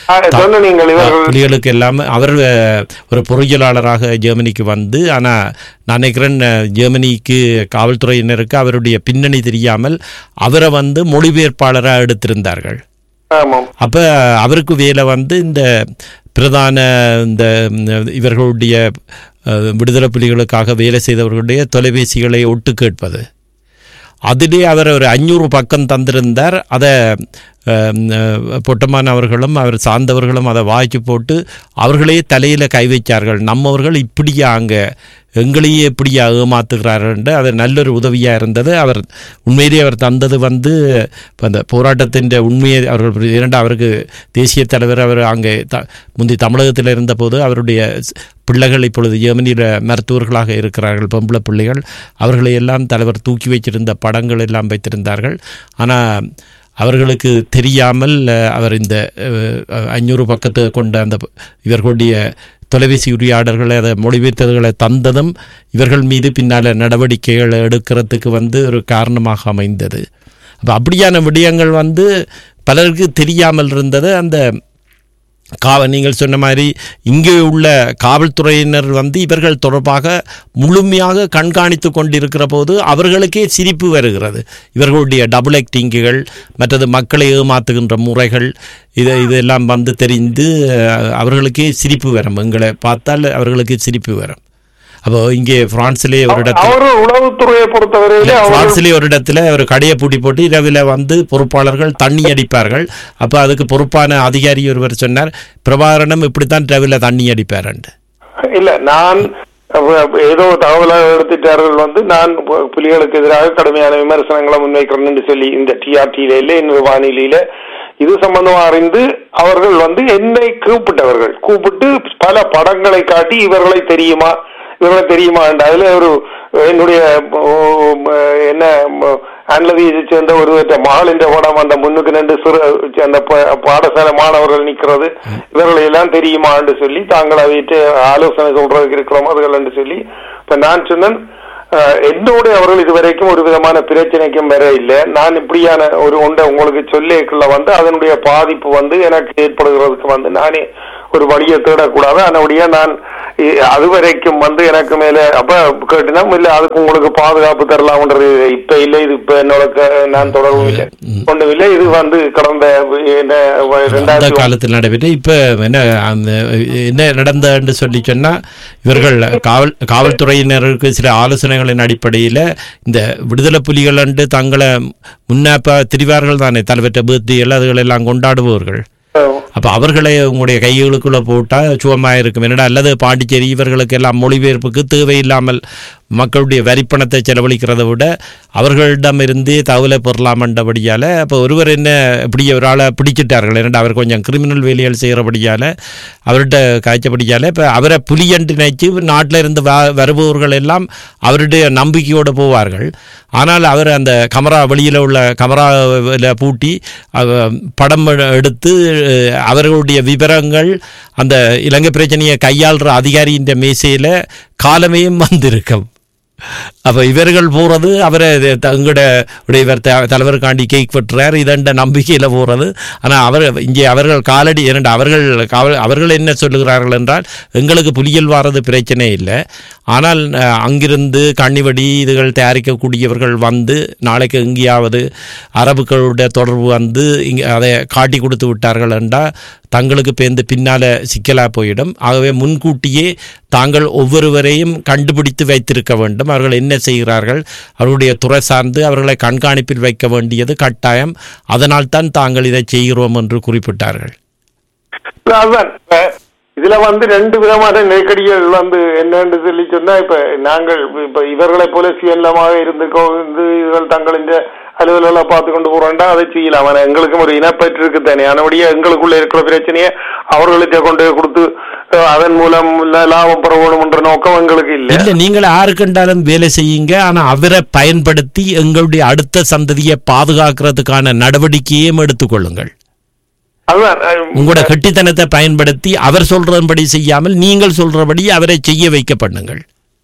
புலிகளுக்கு எல்லாம் அவர் ஒரு பொறியியலாளராக ஜெர்மனிக்கு வந்து, ஆனால் நான் நினைக்கிறேன் ஜெர்மனிக்கு காவல்துறையினருக்கு அவருடைய பின்னணி தெரியாமல் அவரை வந்து மொழிபெயர்ப்பாளராக எடுத்திருந்தார்கள். அப்ப அவருக்கு வேலை வந்து இந்த பிரதான இந்த இவர்களுடைய விடுதலை புலிகளுக்காக வேலை செய்தவர்களுடைய தொலைபேசிகளை ஒட்டு கேட்பது. அதிலே அவர் ஒரு அஞ்சூறு பக்கம் தந்திருந்தார். அதை பொட்டமான அவர்களும் அவர் சார்ந்தவர்களும் அதை வாய்ச்சி போட்டு அவர்களே தலையில் கை வைச்சார்கள். நம்மவர்கள் இப்படியா அங்கே எங்களையே எப்படியா ஏமாத்துகிறார்கள் என்று அது நல்லொரு உதவியாக இருந்தது. அவர் உண்மையிலேயே அவர் தந்தது வந்து அந்த போராட்டத்தின் உண்மையை அவர்கள் இரண்டு அவருக்கு தேசிய தலைவர் அவர் அங்கே த முந்தி தமிழகத்தில் இருந்தபோது அவருடைய பிள்ளைகள் இப்பொழுது ஜெர்மனியில் மருத்துவர்களாக இருக்கிறார்கள், பொம்பளை பிள்ளைகள், அவர்களை எல்லாம் தலைவர் தூக்கி வைத்திருந்த படங்கள் எல்லாம் வைத்திருந்தார்கள். ஆனால் அவர்களுக்கு தெரியாமல் அவர் இந்த ஐநூறு பக்கத்தை கொண்ட அந்த இவர்களுடைய தொலைபேசி உரையாடல்களை அதை மொழிபெயர்த்ததுகளை தந்ததும் இவர்கள் மீது பின்னால் நடவடிக்கைகள் எடுக்கிறதுக்கு வந்து ஒரு காரணமாக அமைந்தது. அப்போ அப்படியான விடயங்கள் வந்து பலருக்கு தெரியாமல் இருந்தது. அந்த காவ நீங்கள் சொன்ன மாதிரி இங்கே உள்ள காவல்துறையினர் வந்து இவர்கள் தொடர்பாக முழுமையாக கண்காணித்து கொண்டிருக்கிற போது அவர்களுக்கே சிரிப்பு வருகிறது. இவர்களுடைய டபுள் ஆக்டிங்குகள் மற்றது மக்களை ஏமாத்துகின்ற முறைகள் இதை இதெல்லாம் வந்து தெரிந்து அவர்களுக்கே சிரிப்பு வரும். எங்களை பார்த்தால் அவர்களுக்கு சிரிப்பு வரும். அப்போ இங்கே பிரான்சிலே ஒரு இடத்துல அவர் உளவுத்துறையை பொறுத்தவரையிலே பிரான்சிலே ஒரு இடத்துல ஒரு கடையை பூட்டி போட்டு இரவில் வந்து பொறுப்பாளர்கள் தண்ணி அடிப்பார்கள். அப்போ அதுக்கு பொறுப்பான அதிகாரி ஒருவர் சொன்னார், பிரபாகரனும் இப்படித்தான் இரவில் தண்ணி அடிப்பார். இல்ல, நான் ஏதோ தகவலாக எடுத்துட்டார்கள் வந்து நான் புலிகளுக்கு எதிராக கடுமையான விமர்சனங்களை முன்வைக்கிறேன் என்று சொல்லி இந்த டிஆர்டியில இல்லை இன்னொரு வானிலையில இது சம்பந்தமா அறிந்து அவர்கள் வந்து என்னை கூப்பிட்டவர்கள் கூப்பிட்டு பல படங்களை காட்டி இவர்களை தெரியுமா இவர்களை தெரியுமா என்ற அதுல ஒரு என்னுடைய என்ன அன்லதியை சேர்ந்த ஒரு மகள் என்ற படம் அந்த முன்னுக்கு நின்று சிறு அந்த பாடசாலை மாணவர்கள் நிற்கிறது இவர்களை எல்லாம் தெரியுமா என்று சொல்லி தாங்கள் அவையிட்டு ஆலோசனை சொல்றதுக்கு இருக்கிறோம் அதுகள் என்று சொல்லி இப்ப நான் சொன்னேன் என்னோட அவர்கள் இதுவரைக்கும் ஒரு விதமான பிரச்சனைக்கும் வர இல்லை. நான் இப்படியான ஒரு ஒன்றை உங்களுக்கு சொல்லிக்குள்ள வந்து அதனுடைய பாதிப்பு வந்து எனக்கு ஏற்படுகிறதுக்கு வந்து நானே ஒரு வழியை தேடக்கூடாது. அதனுடைய நான் அதுவரைக்கும் வந்து எனக்கு மேல அப்ப கேட்டினா இல்ல அதுக்கு உங்களுக்கு பாதுகாப்பு தரலாம்ன்றது இப்ப இல்லை. இது இப்ப என்னோட நான் தொடர்பும் இல்லை ஒன்றும் இல்லை. இது வந்து கடந்த ரெண்டாயிரத்தி காலத்தில் நடைபெற்ற இப்ப என்ன என்ன நடந்தன்னு சொல்லி சொன்னா இவர்கள் காவல் காவல்துறையினருக்கு சில ஆலோசனைகளின் அடிப்படையில் இந்த விடுதலை புலிகள் அன்று தங்களை முன்னாப்ப திரிவார்கள் தானே தலைவற்ற பர்த்டே அதுகள் எல்லாம் கொண்டாடுபவர்கள். அப்போ அவர்களை உங்களுடைய கைகளுக்குள்ளே போட்டால் சுகமாக இருக்கும். என்னடா அல்லது பாண்டிச்சேரி இவர்களுக்கு எல்லாம் மொழிபெயர்ப்புக்கு தேவையில்லாமல் மக்களுடைய வரிப்பணத்தை செலவழிக்கிறத விட அவர்களிடமிருந்து தகவலை பெறலாமன்றபடியால் அப்போ ஒருவர் என்ன இப்படி ஒரு ஆளை பிடிச்சிட்டார்கள். என்னடா அவர் கொஞ்சம் கிரிமினல் வேலைகள் செய்கிறபடியால் அவர்கிட்ட காய்ச்சபடியால் இப்போ அவரை புலியன்று நினைச்சு நாட்டில் இருந்து வ வருபவர்கள் எல்லாம் அவருடைய நம்பிக்கையோடு போவார்கள். ஆனால் அவர் அந்த கமரா வெளியில் உள்ள கமராவில் பூட்டி படம் எடுத்து அவர்களுடைய விவரங்கள் அந்த இலங்கை பிரச்சனையை கையாளுற அதிகாரியின் மேசையில் காலமையும் வந்திருக்கும். அப்போ இவர்கள் போகிறது அவரை தங்களோட இவர் தலைவருக்காண்டி கேக் வெட்டுறார் இதண்ட நம்பிக்கையில் போகிறது. ஆனால் அவர் இங்கே அவர்கள் காலடி இரண்டு அவர்கள் அவர்கள் என்ன சொல்லுகிறார்கள் என்றால் எங்களுக்கு புலிகள் வாரது பிரச்சனை இல்லை, ஆனால் அங்கிருந்து கண்ணிவடி இதுகள் தயாரிக்கக்கூடியவர்கள் வந்து நாளைக்கு எங்கேயாவது அரபுக்களுடைய தொடர்பு வந்து இங்கே அதை காட்டி கொடுத்து விட்டார்கள் என்றால் தங்களுக்கு பேர்ந்து பின்னால் சிக்கலாக போயிடும். ஆகவே முன்கூட்டியே தாங்கள் ஒவ்வொருவரையும் கண்டுபிடித்து வைத்திருக்க வேண்டும். அவர்கள் என்ன செய்கிறார்கள் அவர்களுடைய துறை சார்ந்து அவர்களை கண்காணிப்பில் வைக்க வேண்டியது கட்டாயம். அதனால் தான் தாங்கள் இதை செய்கிறோம் என்று குறிப்பிட்டார்கள். இதுல வந்து ரெண்டு விதமான நெருக்கடிகள் வந்து என்னன்னு சொல்லி சொன்னா இப்ப நாங்கள் இப்ப இவர்களை போல சுயநலமாக இருந்துக்கோ இவர்கள் தங்கள் இந்த அலுவலக பார்த்து கொண்டு போறோம்டா அதை செய்யலாம். ஆனா எங்களுக்கும் ஒரு இனப்பற்று இருக்கு தானே. அதனுடைய எங்களுக்குள்ள இருக்கிற பிரச்சனையை அவர்களுக்கு கொண்டு கொடுத்து அதன் மூலம் லாபம் பெறணும் என்ற நோக்கம் எங்களுக்கு இல்லை. இல்ல நீங்கள் யாருக்கண்டாலும் வேலை செய்யுங்க, ஆனா அவரை பயன்படுத்தி எங்களுடைய அடுத்த சந்ததியை பாதுகாக்கிறதுக்கான நடவடிக்கையும் எடுத்துக்கொள்ளுங்கள். உங்களோட கெட்டித்தனத்தை பயன்படுத்தி அவர் சொல்றபடி செய்யாமல் நீங்கள் சொல்றபடி அவரை செய்ய வைக்க பண்ணுங்கள்.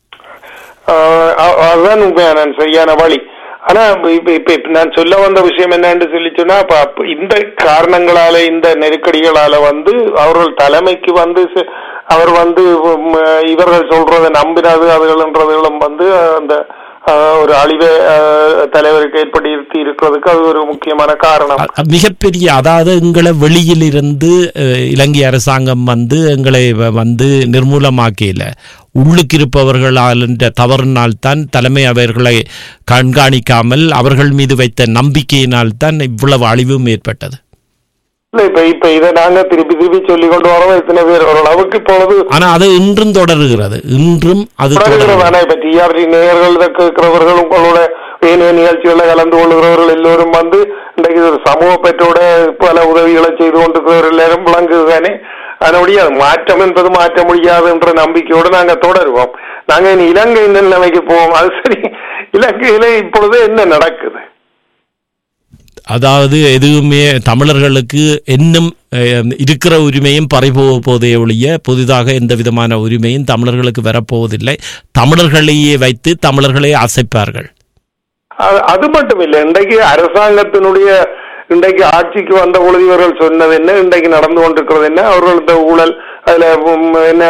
அதுதான் உண்மையான சரியான வழி. ஆனா இப்ப இப்ப நான் சொல்ல வந்த விஷயம் என்னன்னு சொல்லி சொன்னா இந்த காரணங்களால இந்த நெருக்கடிகளால வந்து அவர்கள் தலைமைக்கு வந்து அவர் வந்து இவர்கள் சொல்றதை நம்பினது அதுகளும் வந்து அந்த ஒரு அழிவை தலைவருக்கு ஏற்படுத்தி இருக்கிறதுக்கு அது ஒரு முக்கியமான காரணம். மிகப்பெரிய அதாவது எங்களை வெளியில் இருந்து இலங்கை அரசாங்கம் வந்து எங்களை வந்து நிர்மூலமாக்கல உள்ளுக்கு இருப்பவர்களால் என்ற தவறினால் தான் தலைமை அவர்களை கண்காணிக்காமல் அவர்கள் மீது வைத்த நம்பிக்கையினால் தான் இவ்வளவு அழிவும் ஏற்பட்டது. இப்ப இப்ப இதை நாங்க திருப்பி திருப்பி சொல்லிக் கொண்டு வரோம் எத்தனை பேர் ஓரளவுக்கு இப்பொழுது. ஆனா அது இன்றும் தொடர்கிறது, இன்றும் அது தொடர்கிறதானே. இப்ப டிஆர்டி நேயர்கள் கேட்கிறவர்கள் உங்களோட ஏனைய நிகழ்ச்சிகளை கலந்து கொள்கிறவர்கள் எல்லோரும் வந்து இன்றைக்கு ஒரு சமூக பெற்றோட பல உதவிகளை செய்து கொண்டிருக்கிறவர்கள் எல்லாரும் விளங்குதானே. அதனுடைய மாற்றம் என்பது மாற்ற முடியாது என்ற நம்பிக்கையோடு நாங்க தொடருவோம். நாங்க இனி இலங்கை இந்த நிலைமைக்கு போவோம். அது சரி, இலங்கையில இப்பொழுது என்ன நடக்குது? அதாவது எதுவுமே தமிழர்களுக்கு இன்னும் இருக்கிற உரிமையும் பறிபோக போதே ஒழிய புதிதாக எந்த விதமான உரிமையும் தமிழர்களுக்கு வரப்போவதில்லை. தமிழர்களையே வைத்து தமிழர்களே அசைப்பார்கள். அது மட்டும் இல்லை, இன்றைக்கு அரசாங்கத்தினுடைய இன்றைக்கு ஆட்சிக்கு வந்த பொழுது இவர்கள் சொன்னது என்ன, இன்றைக்கு நடந்து கொண்டிருக்கிறது என்ன, அவர்கள் இந்த ஊழல் அதுல என்ன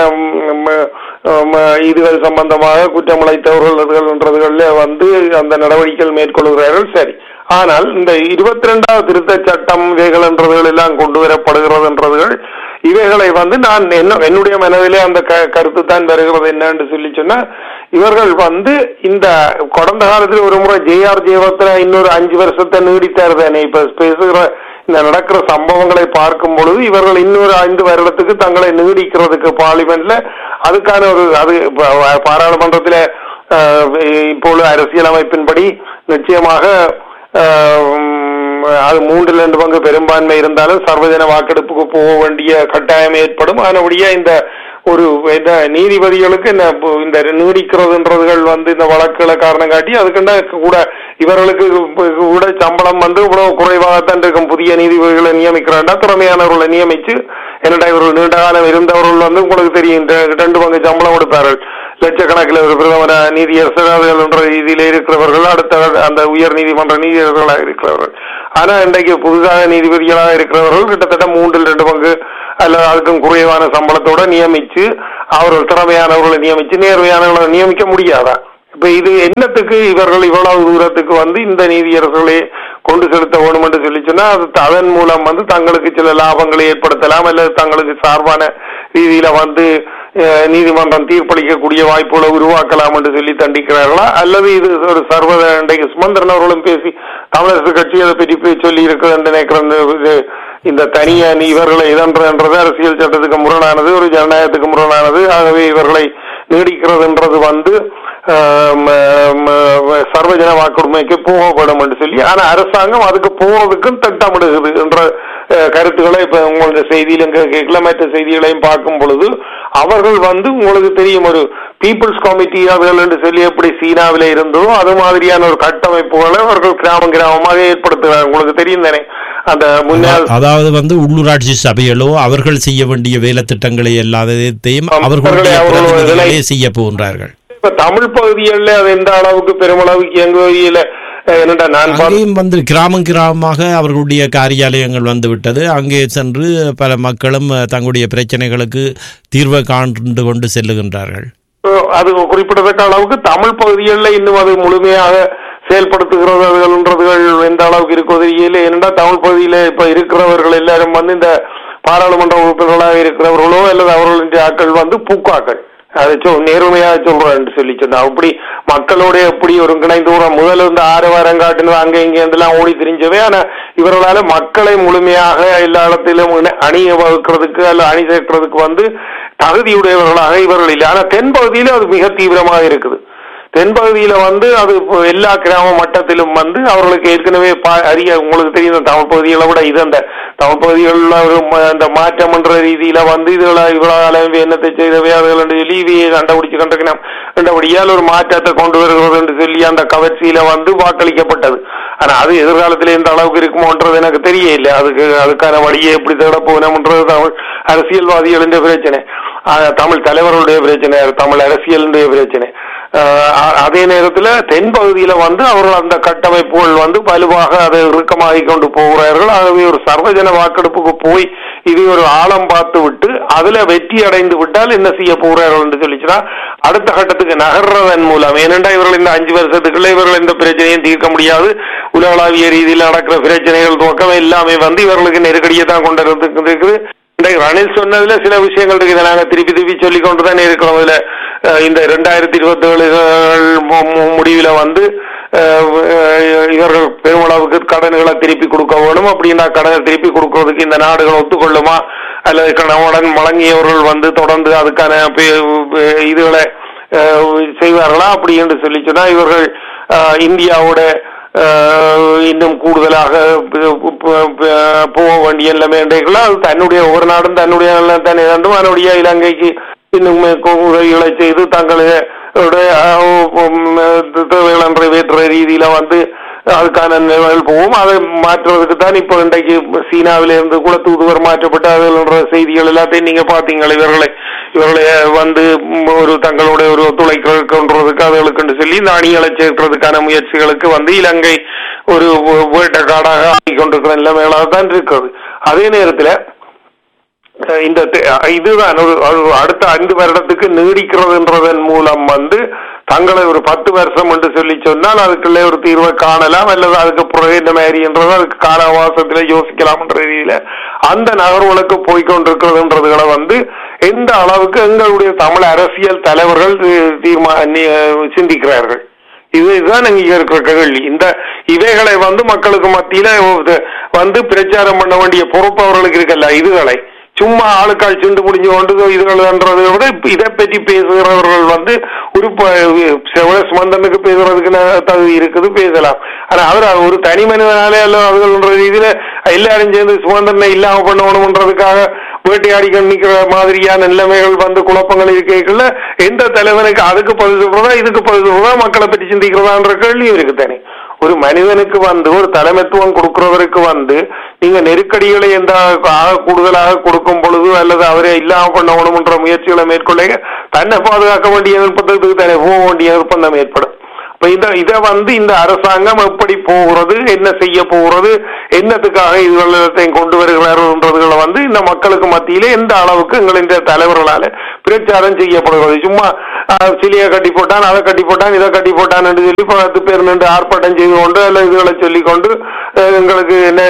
இதுகள் சம்பந்தமாக குற்றமளித்தவர்கள் வந்து அந்த நடவடிக்கைகள் மேற்கொள்கிறார்கள். சரி, ஆனால் இந்த இருபத்தி ரெண்டாவது திருத்த சட்டம் இவைகள் என்றதுகள் எல்லாம் கொண்டு வரப்படுகிறது என்றதுகள் இவை இவைகளை வந்து நான் என்ன என்னுடைய மனதிலே அந்த கருத்து தான் வருகிறது என்னன்னு சொல்லி சொன்னா, இவர்கள் வந்து இந்த கடந்த காலத்தில் ஒரு முறை ஜே ஆர் ஜெயவர்தனா இன்னொரு அஞ்சு வருஷத்தை நீடித்தார் தானே. இப்ப பேசுகிற இந்த நடக்கிற சம்பவங்களை பார்க்கும் பொழுது இவர்கள் இன்னொரு ஐந்து வருடத்துக்கு தங்களை நீடிக்கிறதுக்கு பார்லிமெண்ட்ல அதுக்கான ஒரு அது பாராளுமன்றத்தில இப்பொழுது அரசியலமைப்பின்படி நிச்சயமாக அது மூன்றில் ரெண்டு பங்கு பெரும்பான்மை இருந்தாலும் சர்வஜன வாக்கெடுப்புக்கு போக வேண்டிய கட்டாயம் ஏற்படும். அதனுடைய இந்த ஒரு நீதிபதிகளுக்கு இந்த நீடிக்கிறதுன்றதுகள் வந்து இந்த வழக்குகளை காரணம் காட்டி அதுக்குண்டா கூட இவர்களுக்கு கூட சம்பளம் வந்து இவ்வளவு குறைவாகத்தான் இருக்கும். புதிய நீதிபதிகளை நியமிக்கிறாண்டா திறமையானவர்களை நியமிச்சு என்னடா இவர்கள் நீண்ட காலம் இருந்தவர்கள் வந்து உங்களுக்கு தெரியும் ரெண்டு பங்கு சம்பளம் கொடுப்பார்கள். லட்சக்கணக்கில் ஒரு பிரதமர நீதியரசர்கள் என்ற ரீதியில இருக்கிறவர்கள் அடுத்த அந்த உயர் நீதிமன்ற நீதியரசர்களாக இருக்கிறவர்கள். ஆனா இன்றைக்கு புதுதாக நீதிபதிகளாக இருக்கிறவர்கள் கிட்டத்தட்ட மூன்றில் ரெண்டு பங்கு அல்லது அதுக்கும் குறைவான சம்பளத்தோட நியமிச்சு அவர்கள் திறமையானவர்களை நியமிச்சு நேர்மையானவர்களை நியமிக்க முடியாதா? இப்ப இது என்னத்துக்கு இவர்கள் இவ்வளவு தூரத்துக்கு வந்து இந்த நீதியரசர்களை கொண்டு செலுத்த வேணும் என்று சொல்லி சொன்னா அது அதன் மூலம் வந்து தங்களுக்கு சில லாபங்களை ஏற்படுத்தலாம் அல்லது தங்களுக்கு சார்பான ரீதியில வந்து நீதிமன்றம் தீர்ப்பளிக்கக்கூடிய வாய்ப்புகளை உருவாக்கலாம் என்று சொல்லி தண்டிக்கிறார்களா? அல்லது இது ஒரு சர்வத இன்றைக்கு சுமந்திரன் அவர்களும் பேசி தமிழரசு கட்சி அதை பற்றி சொல்லி இருக்கிறது என்று நினைக்கிறேன். இந்த தனியா இவர்களை இதன்றது அரசியல் சட்டத்துக்கு முரணானது, ஒரு ஜனநாயகத்துக்கு முரணானது. ஆகவே இவர்களை நீடிக்கிறதுன்றது வந்து சர்வஜன வாக்குரிமைக்கு போகப்படும் என்று சொல்லி, ஆனா அரசாங்கம் அதுக்கு போவதுக்கும் திட்டமிடுகிறது என்ற கருத்துக்களை இப்ப உங்களுடைய செய்தியிலும் கேட்கல, மற்ற செய்திகளையும் பார்க்கும் பொழுது அவர்கள் வந்து உங்களுக்கு தெரியும் ஒரு பீப்புள்ஸ் கமிட்டி அவர்கள் என்று சொல்லி எப்படி சீனாவில இருந்தோ அது மாதிரியான ஒரு கட்டமைப்புகளை அவர்கள் கிராமம் கிராமமாக ஏற்படுத்துகிறார். உங்களுக்கு தெரியும் தானே அந்த முன்னாள், அதாவது வந்து உள்ளூராட்சி சபைகளோ அவர்கள் செய்ய வேண்டிய வேலை திட்டங்களை எல்லாத்தையும் அவர்களுடைய செய்ய போகின்றார்கள். இப்ப தமிழ் பகுதிகளில் அது எந்த அளவுக்கு பெருமளவுக்கு எங்க வகையில அங்கேயும் வந்து கிராமம் கிராமமாக அவர்களுடைய காரியாலயங்கள் வந்து விட்டது. அங்கே சென்று பல மக்களும் தங்களுடைய பிரச்சனைகளுக்கு தீர்வை காண்டு கொண்டு செல்லுகின்றார்கள். அது குறிப்பிடத்தக்க அளவுக்கு தமிழ் பகுதிகளில் இன்னும் அது முழுமையாக செயல்படுத்துகிறதுகள் எந்த அளவுக்கு இருக்கிறது இல்லை. ஏனென்றால் தமிழ் பகுதியில இப்ப இருக்கிறவர்கள் எல்லாரும் வந்து இந்த பாராளுமன்ற உறுப்பினர்களாக இருக்கிறவர்களோ அல்லது அவர்களுடைய ஆட்கள் வந்து பூக்காக்கள், அதை சொல் நேர்மையாக சொல்றேன் சொல்லி சொன்னா அப்படி மக்களோட எப்படி ஒருங்கிணைந்து முதல்ல இருந்து ஆறு வாரம் காட்டினது அங்க இங்கெல்லாம் ஓடி திரிஞ்சவே. ஆனா இவர்களால மக்களை முழுமையாக எல்லா இடத்திலும் அணிய வகுக்கிறதுக்கு அல்ல அணி சேர்க்கிறதுக்கு வந்து தகுதியுடையவர்களாக இவர்கள் இல்லை. ஆனா தென் பகுதியில அது மிக தீவிரமாக இருக்குது. தென்பகுதியில வந்து அது எல்லா கிராம மட்டத்திலும் வந்து அவர்களுக்கு ஏற்கனவே அறிய உங்களுக்கு தெரியும் தமிழ் பகுதிகளை விட இது அந்த தமிழ் பகுதிகளில் அந்த மாற்றம் என்ற ரீதியில வந்து இதுல இவ்வளவு என்னத்தை செய்தவை அதுகள் என்று சொல்லி இவையை கண்டுபிடிச்சு கண்டிருக்கணும் கண்டபடியால் ஒரு மாற்றத்தை கொண்டு வருகிறது என்று சொல்லி அந்த கவர்ச்சியில வந்து வாக்களிக்கப்பட்டது. ஆனா அது எதிர்காலத்தில் எந்த அளவுக்கு இருக்குமோன்றது எனக்கு தெரியல. அதுக்கு அதுக்கான வழியை எப்படி தேட போகணும்ன்றது தமிழ் அரசியல்வாதிகளின் பிரச்சனை, தமிழ் தலைவர்களுடைய பிரச்சனை, தமிழ் அரசியலுடைய பிரச்சனை. அதே நேரத்தில் தென்பகுதியில வந்து அவர்கள் அந்த கட்டமைப்புகள் வந்து வலுவாக அதை இறுக்கமாகி கொண்டு போகிறார்கள். ஆகவே ஒரு சர்வஜன வாக்கெடுப்புக்கு போய் இது ஒரு ஆழம் பார்த்து விட்டு அதுல வெற்றி அடைந்து விட்டால் என்ன செய்ய போகிறார்கள் என்று சொல்லிச்சுன்னா அடுத்த கட்டத்துக்கு நகர்றதன் மூலம், ஏனென்றா இவர்கள் இந்த அஞ்சு வருஷத்துக்குள்ள இவர்கள் இந்த பிரச்சனையும் தீர்க்க முடியாது. உலகளாவிய ரீதியில் நடக்கிற பிரச்சனைகள் துவக்கம் எல்லாமே வந்து இவர்களுக்கு நெருக்கடியை தான் கொண்டு இருக்குது. ரணில் சொன்னதுல சில விஷயங்கள் இருக்குது, நாங்க திருப்பி திருப்பி சொல்லிக் கொண்டுதான் இருக்கிறோம். இதுல இந்த இரண்டாயிரத்தி இருபத்தி ஏழு முடிவுல வந்து இவர்கள் பெருமளவுக்கு கடன்களை திருப்பி கொடுக்க வேணும். அப்படின்னா கடனை திருப்பி கொடுக்கறதுக்கு இந்த நாடுகள் ஒத்துக்கொள்ளுமா அல்லது கணவன் வழங்கியவர்கள் வந்து தொடர்ந்து அதுக்கான இதுகளை செய்வார்களா அப்படி என்று சொல்லி சொன்னா இவர்கள் இந்தியாவோட இன்னும் கூடுதலாக போக வேண்டிய நிலைமை என்றீர்களா? அது தன்னுடைய ஒவ்வொரு நாடும் தன்னுடைய தானே வேண்டும். அதனுடைய இலங்கைக்கு இன்னும் உதவிகளை செய்து தங்களுடைய தேவைகளை நிறைவேற்ற ரீதியில வந்து அதுக்கான நிலைமைகள் போகும். அதை மாற்றுவதற்கு தான் இப்போ இன்றைக்கு சீனாவில இருந்து கூட தூதுவர் மாற்றப்பட்ட அதுன்ற செய்திகள் எல்லாத்தையும் நீங்க பாத்தீங்களா? இவர்களை இவர்களை வந்து ஒரு தங்களுடைய ஒரு ஒத்துழைக்கிறதுக்கு அதுகளுக்கு சொல்லி இந்த அணிகளை சேர்க்கிறதுக்கான முயற்சிகளுக்கு வந்து இலங்கை ஒரு வேட்டக்காடாக ஆகி கொண்டிருக்கிற நிலைமைகளாக தான் இருக்கிறது. அதே நேரத்தில் இந்த இதுதான் ஒரு அடுத்த ஐந்து வருடத்துக்கு நீடிக்கிறதுன்றதன் மூலம் வந்து தங்களை ஒரு பத்து வருஷம் என்று சொல்லி சொன்னால் அதுக்குள்ளே ஒரு தீர்வை காணலாம், அல்லது அதுக்கு பிறகு என்ன மாதிரி என்றது அதுக்கு கால அவகாசத்திலே யோசிக்கலாம் என்ற ரீதியில அந்த நகர்வுகளுக்கு போய்கொண்டிருக்கிறதுன்றதுகளை வந்து எந்த அளவுக்கு எங்களுடைய தமிழ் அரசியல் தலைவர்கள் தீர்மானி சிந்திக்கிறார்கள். இது இதுதான் இங்க இருக்கிற கேள்வி. இந்த இவைகளை வந்து மக்களுக்கு மத்தியில வந்து பிரச்சாரம் பண்ண வேண்டிய பொறுப்பு அவர்களுக்கு இருக்கல. இதுகளை சும்மா ஆளுக்கால் சிண்டு முடிஞ்சு கொண்டு இதுகள்ன்றதை விட இதை பற்றி பேசுகிறவர்கள் வந்து ஒரு சுமந்தனுக்கு பேசுறதுக்கு தகுதி இருக்குது, பேசலாம். ஆனா அவர் ஒரு தனி மனிதனாலே அல்ல அதுகள்ன்ற ரீதியில எல்லாரும் சேர்ந்து சுமந்தனை இல்லாம பண்ணணும்ன்றதுக்காக வேட்டையாடி கண்ணிக்கிற மாதிரியான நிலைமைகள் வந்து குழப்பங்கள் இருக்கைக்குள்ள எந்த தலைவனுக்கு அதுக்கு பதில் சொல்றதா இதுக்கு பதில் சொல்றதா மக்களை பற்றி சிந்திக்கிறதான்ற கேள்வியும் இருக்கு தானே. ஒரு மனிதனுக்கு வந்து ஒரு தலைமைத்துவம் கொடுக்கிறவருக்கு வந்து நீங்க நெருக்கடிகளை எந்த கூடுதலாக கொடுக்கும் பொழுது அல்லது அவரை இல்லாம பண்ணணும்ன்ற முயற்சிகளை மேற்கொள்ள தன்னை பாதுகாக்க வேண்டிய நிர்பந்தத்துக்கு தானே போக வேண்டிய நிர்பந்தம் ஏற்படும். இத இதை வந்து இந்த அரசாங்கம் எப்படி போகிறது, என்ன செய்ய போகிறது, என்னத்துக்காக இதுகளையும் கொண்டு வருகிறார்கள்ன்றதுகளை வந்து இந்த மக்களுக்கு மத்தியிலே எந்த அளவுக்கு எங்களின் தலைவர்களால பிரச்சாரம் செய்யப்படுகிறது. சும்மா சிலையை கட்டி போட்டான், அதை கட்டி போட்டான், இதை கட்டி போட்டான் என்று சொல்லி பத்து பேர் நின்று ஆர்ப்பாட்டம் செய்து கொண்டு அல்ல இதுகளை சொல்லிக் கொண்டு எங்களுக்கு என்ன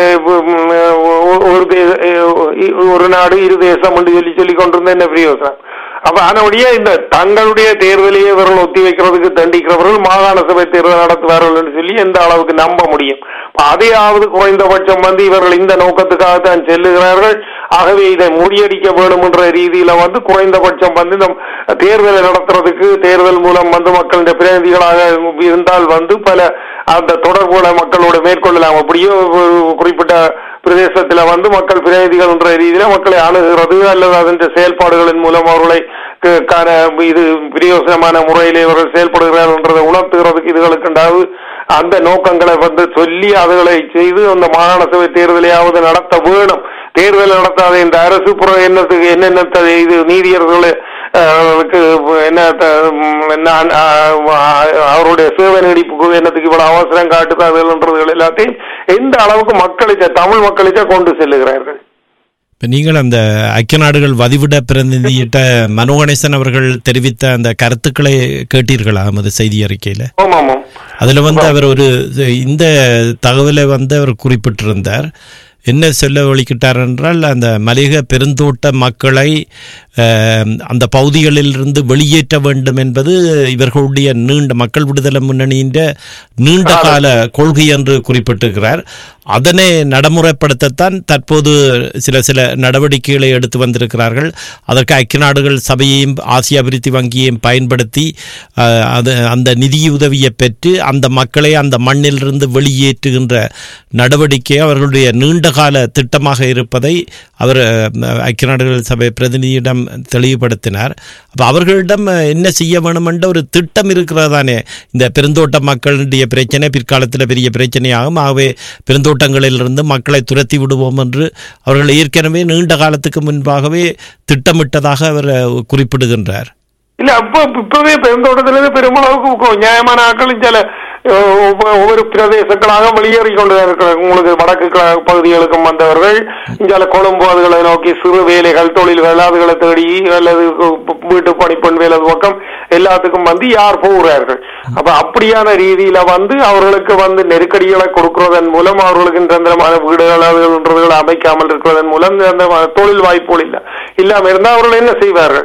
ஒரு ஒரு நாடு இரு தேசம் என்று சொல்லி சொல்லிக் கொண்டிருந்த என்ன பிரயோசனம்? அப்ப அதனுடைய இந்த தங்களுடைய தேர்தலையே இவர்கள் ஒத்தி வைக்கிறதுக்கு தண்டிக்கிறவர்கள் மாகாண சபை தேர்தல் நடத்துவார்கள் என்று சொல்லி எந்த அளவுக்கு நம்ப முடியும்? அதையாவது குறைந்தபட்சம் வந்து இவர்கள் இந்த நோக்கத்துக்காகத்தான் செல்லுகிறார்கள், ஆகவே இதை முறியடிக்க வேண்டும் என்ற ரீதியில வந்து குறைந்தபட்சம் வந்து இந்த தேர்தலை நடத்துறதுக்கு தேர்தல் மூலம் வந்து மக்களுடைய பிரதிநிதிகளாக இருந்தால் வந்து பல அந்த தொடர்புகளை மக்களோட மேற்கொள்ளலாம். அப்படியோ குறிப்பிட்ட பிரதேசத்துல வந்து மக்கள் பிரதிநிதிகள் என்ற ரீதியில மக்களை அணுகிறது அல்லது அதன் செயல்பாடுகளின் மூலம் அவர்களை இது பிரயோசனமான முறையிலே இவர்கள் செயல்படுகிறார்கள் என்றதை உணர்த்துகிறதுக்கு இதுகளுக்கு அந்த நோக்கங்களை வந்து சொல்லி அதுகளை செய்து அந்த மாகாண சபை தேர்தலையாவது நடத்த வேணும். தேர்தல் நடத்தாத இந்த அரசு புற என்னத்துக்கு என்னென்ன இது நீதியர்களுக்கு என்ன அவருடைய சேவை நீடிப்புக்கு என்னத்துக்கு இவ்வளவு அவசரம் காட்டுதாதுன்றதுகள் எல்லாத்தையும் எந்த அளவுக்கு மக்களுக்கு தமிழ் மக்களுக்கு கொண்டு செல்லுகிறார்கள். நீங்கள் அந்த ஐக்கிய நாடுகள் வதிவிட பிரதிநிதியிட்ட மனோ கணேசன் அவர்கள் தெரிவித்த அந்த கருத்துக்களை கேட்டீர்களா நமது செய்தி அறிக்கையில? அதுல வந்து அவர் ஒரு இந்த தகவலை வந்து அவர் குறிப்பிட்டிருந்தார். என்ன சொல்ல வலிக்கிட்டார் என்றால் அந்த மலையக பெருந்தோட்ட மக்களை அந்த பகுதிகளிலிருந்து வெளியேற்ற வேண்டும் என்பது இவர்களுடைய நீண்ட மக்கள் விடுதலை முன்னணியின் நீண்ட கால கொள்கை என்று குறிப்பிட்டிருக்கிறார். அதனை நடைமுறைப்படுத்தத்தான் தற்போது சில சில நடவடிக்கைகளை எடுத்து வந்திருக்கிறார்கள். அதற்கு ஐக்கிய நாடுகள் சபையையும் ஆசிய அபிவிருத்தி வங்கியையும் பயன்படுத்தி அது அந்த நிதியுதவியை பெற்று அந்த மக்களை அந்த மண்ணிலிருந்து வெளியேற்றுகின்ற நடவடிக்கை அவர்களுடைய நீண்ட கால திட்டமாக இருப்பதை அவர் ஐக்கிய நாடுகள் சபை பிரதிநிதியிடம் தெளிவுபடுத்தினார். அப்போ அவர்களிடம் என்ன செய்ய வேணும் என்ற ஒரு திட்டம் இருக்கிறதானே. இந்த பெருந்தோட்ட மக்களுடைய பிரச்சனை பிற்காலத்தில் பெரிய பிரச்சனையாகும், ஆகவே பெருந்தோட்டங்களிலிருந்து மக்களை துரத்தி விடுவோம் என்று அவர்கள் ஏற்கனவே நீண்ட காலத்துக்கு முன்பாகவே திட்டமிட்டதாக அவர் குறிப்பிடுகின்றார். இல்ல அப்ப இப்பவே பெருந்தோட்டத்திலிருந்து பெருமளவுக்கு நியாயமான ஆட்களும் சில ஒவ்வொரு பிரதேசங்களாக வெளியேறி கொண்டு இருக்கிறார். உங்களுக்கு வடக்கு பகுதிகளுக்கும் வந்தவர்கள் இங்கால கொழும்பு அதுகளை நோக்கி சிறு வேலைகள் தொழில்கள் அதுகளை தேடி அல்லது வீட்டு பணிப்பெண் வேலை பக்கம் எல்லாத்துக்கும் வந்து யார் போகிறார்கள். அப்ப அப்படியான ரீதியில வந்து அவர்களுக்கு வந்து நெருக்கடிகளை கொடுக்கிறதன் மூலம் அவர்களுக்கு நிரந்தரமான வீடுகள் அதுகள் அமைக்காமல் இருக்கிறதன் மூலம் தொழில் வாய்ப்புகள் இல்ல இல்லாம இருந்தால் அவர்கள் என்ன செய்வார்கள்?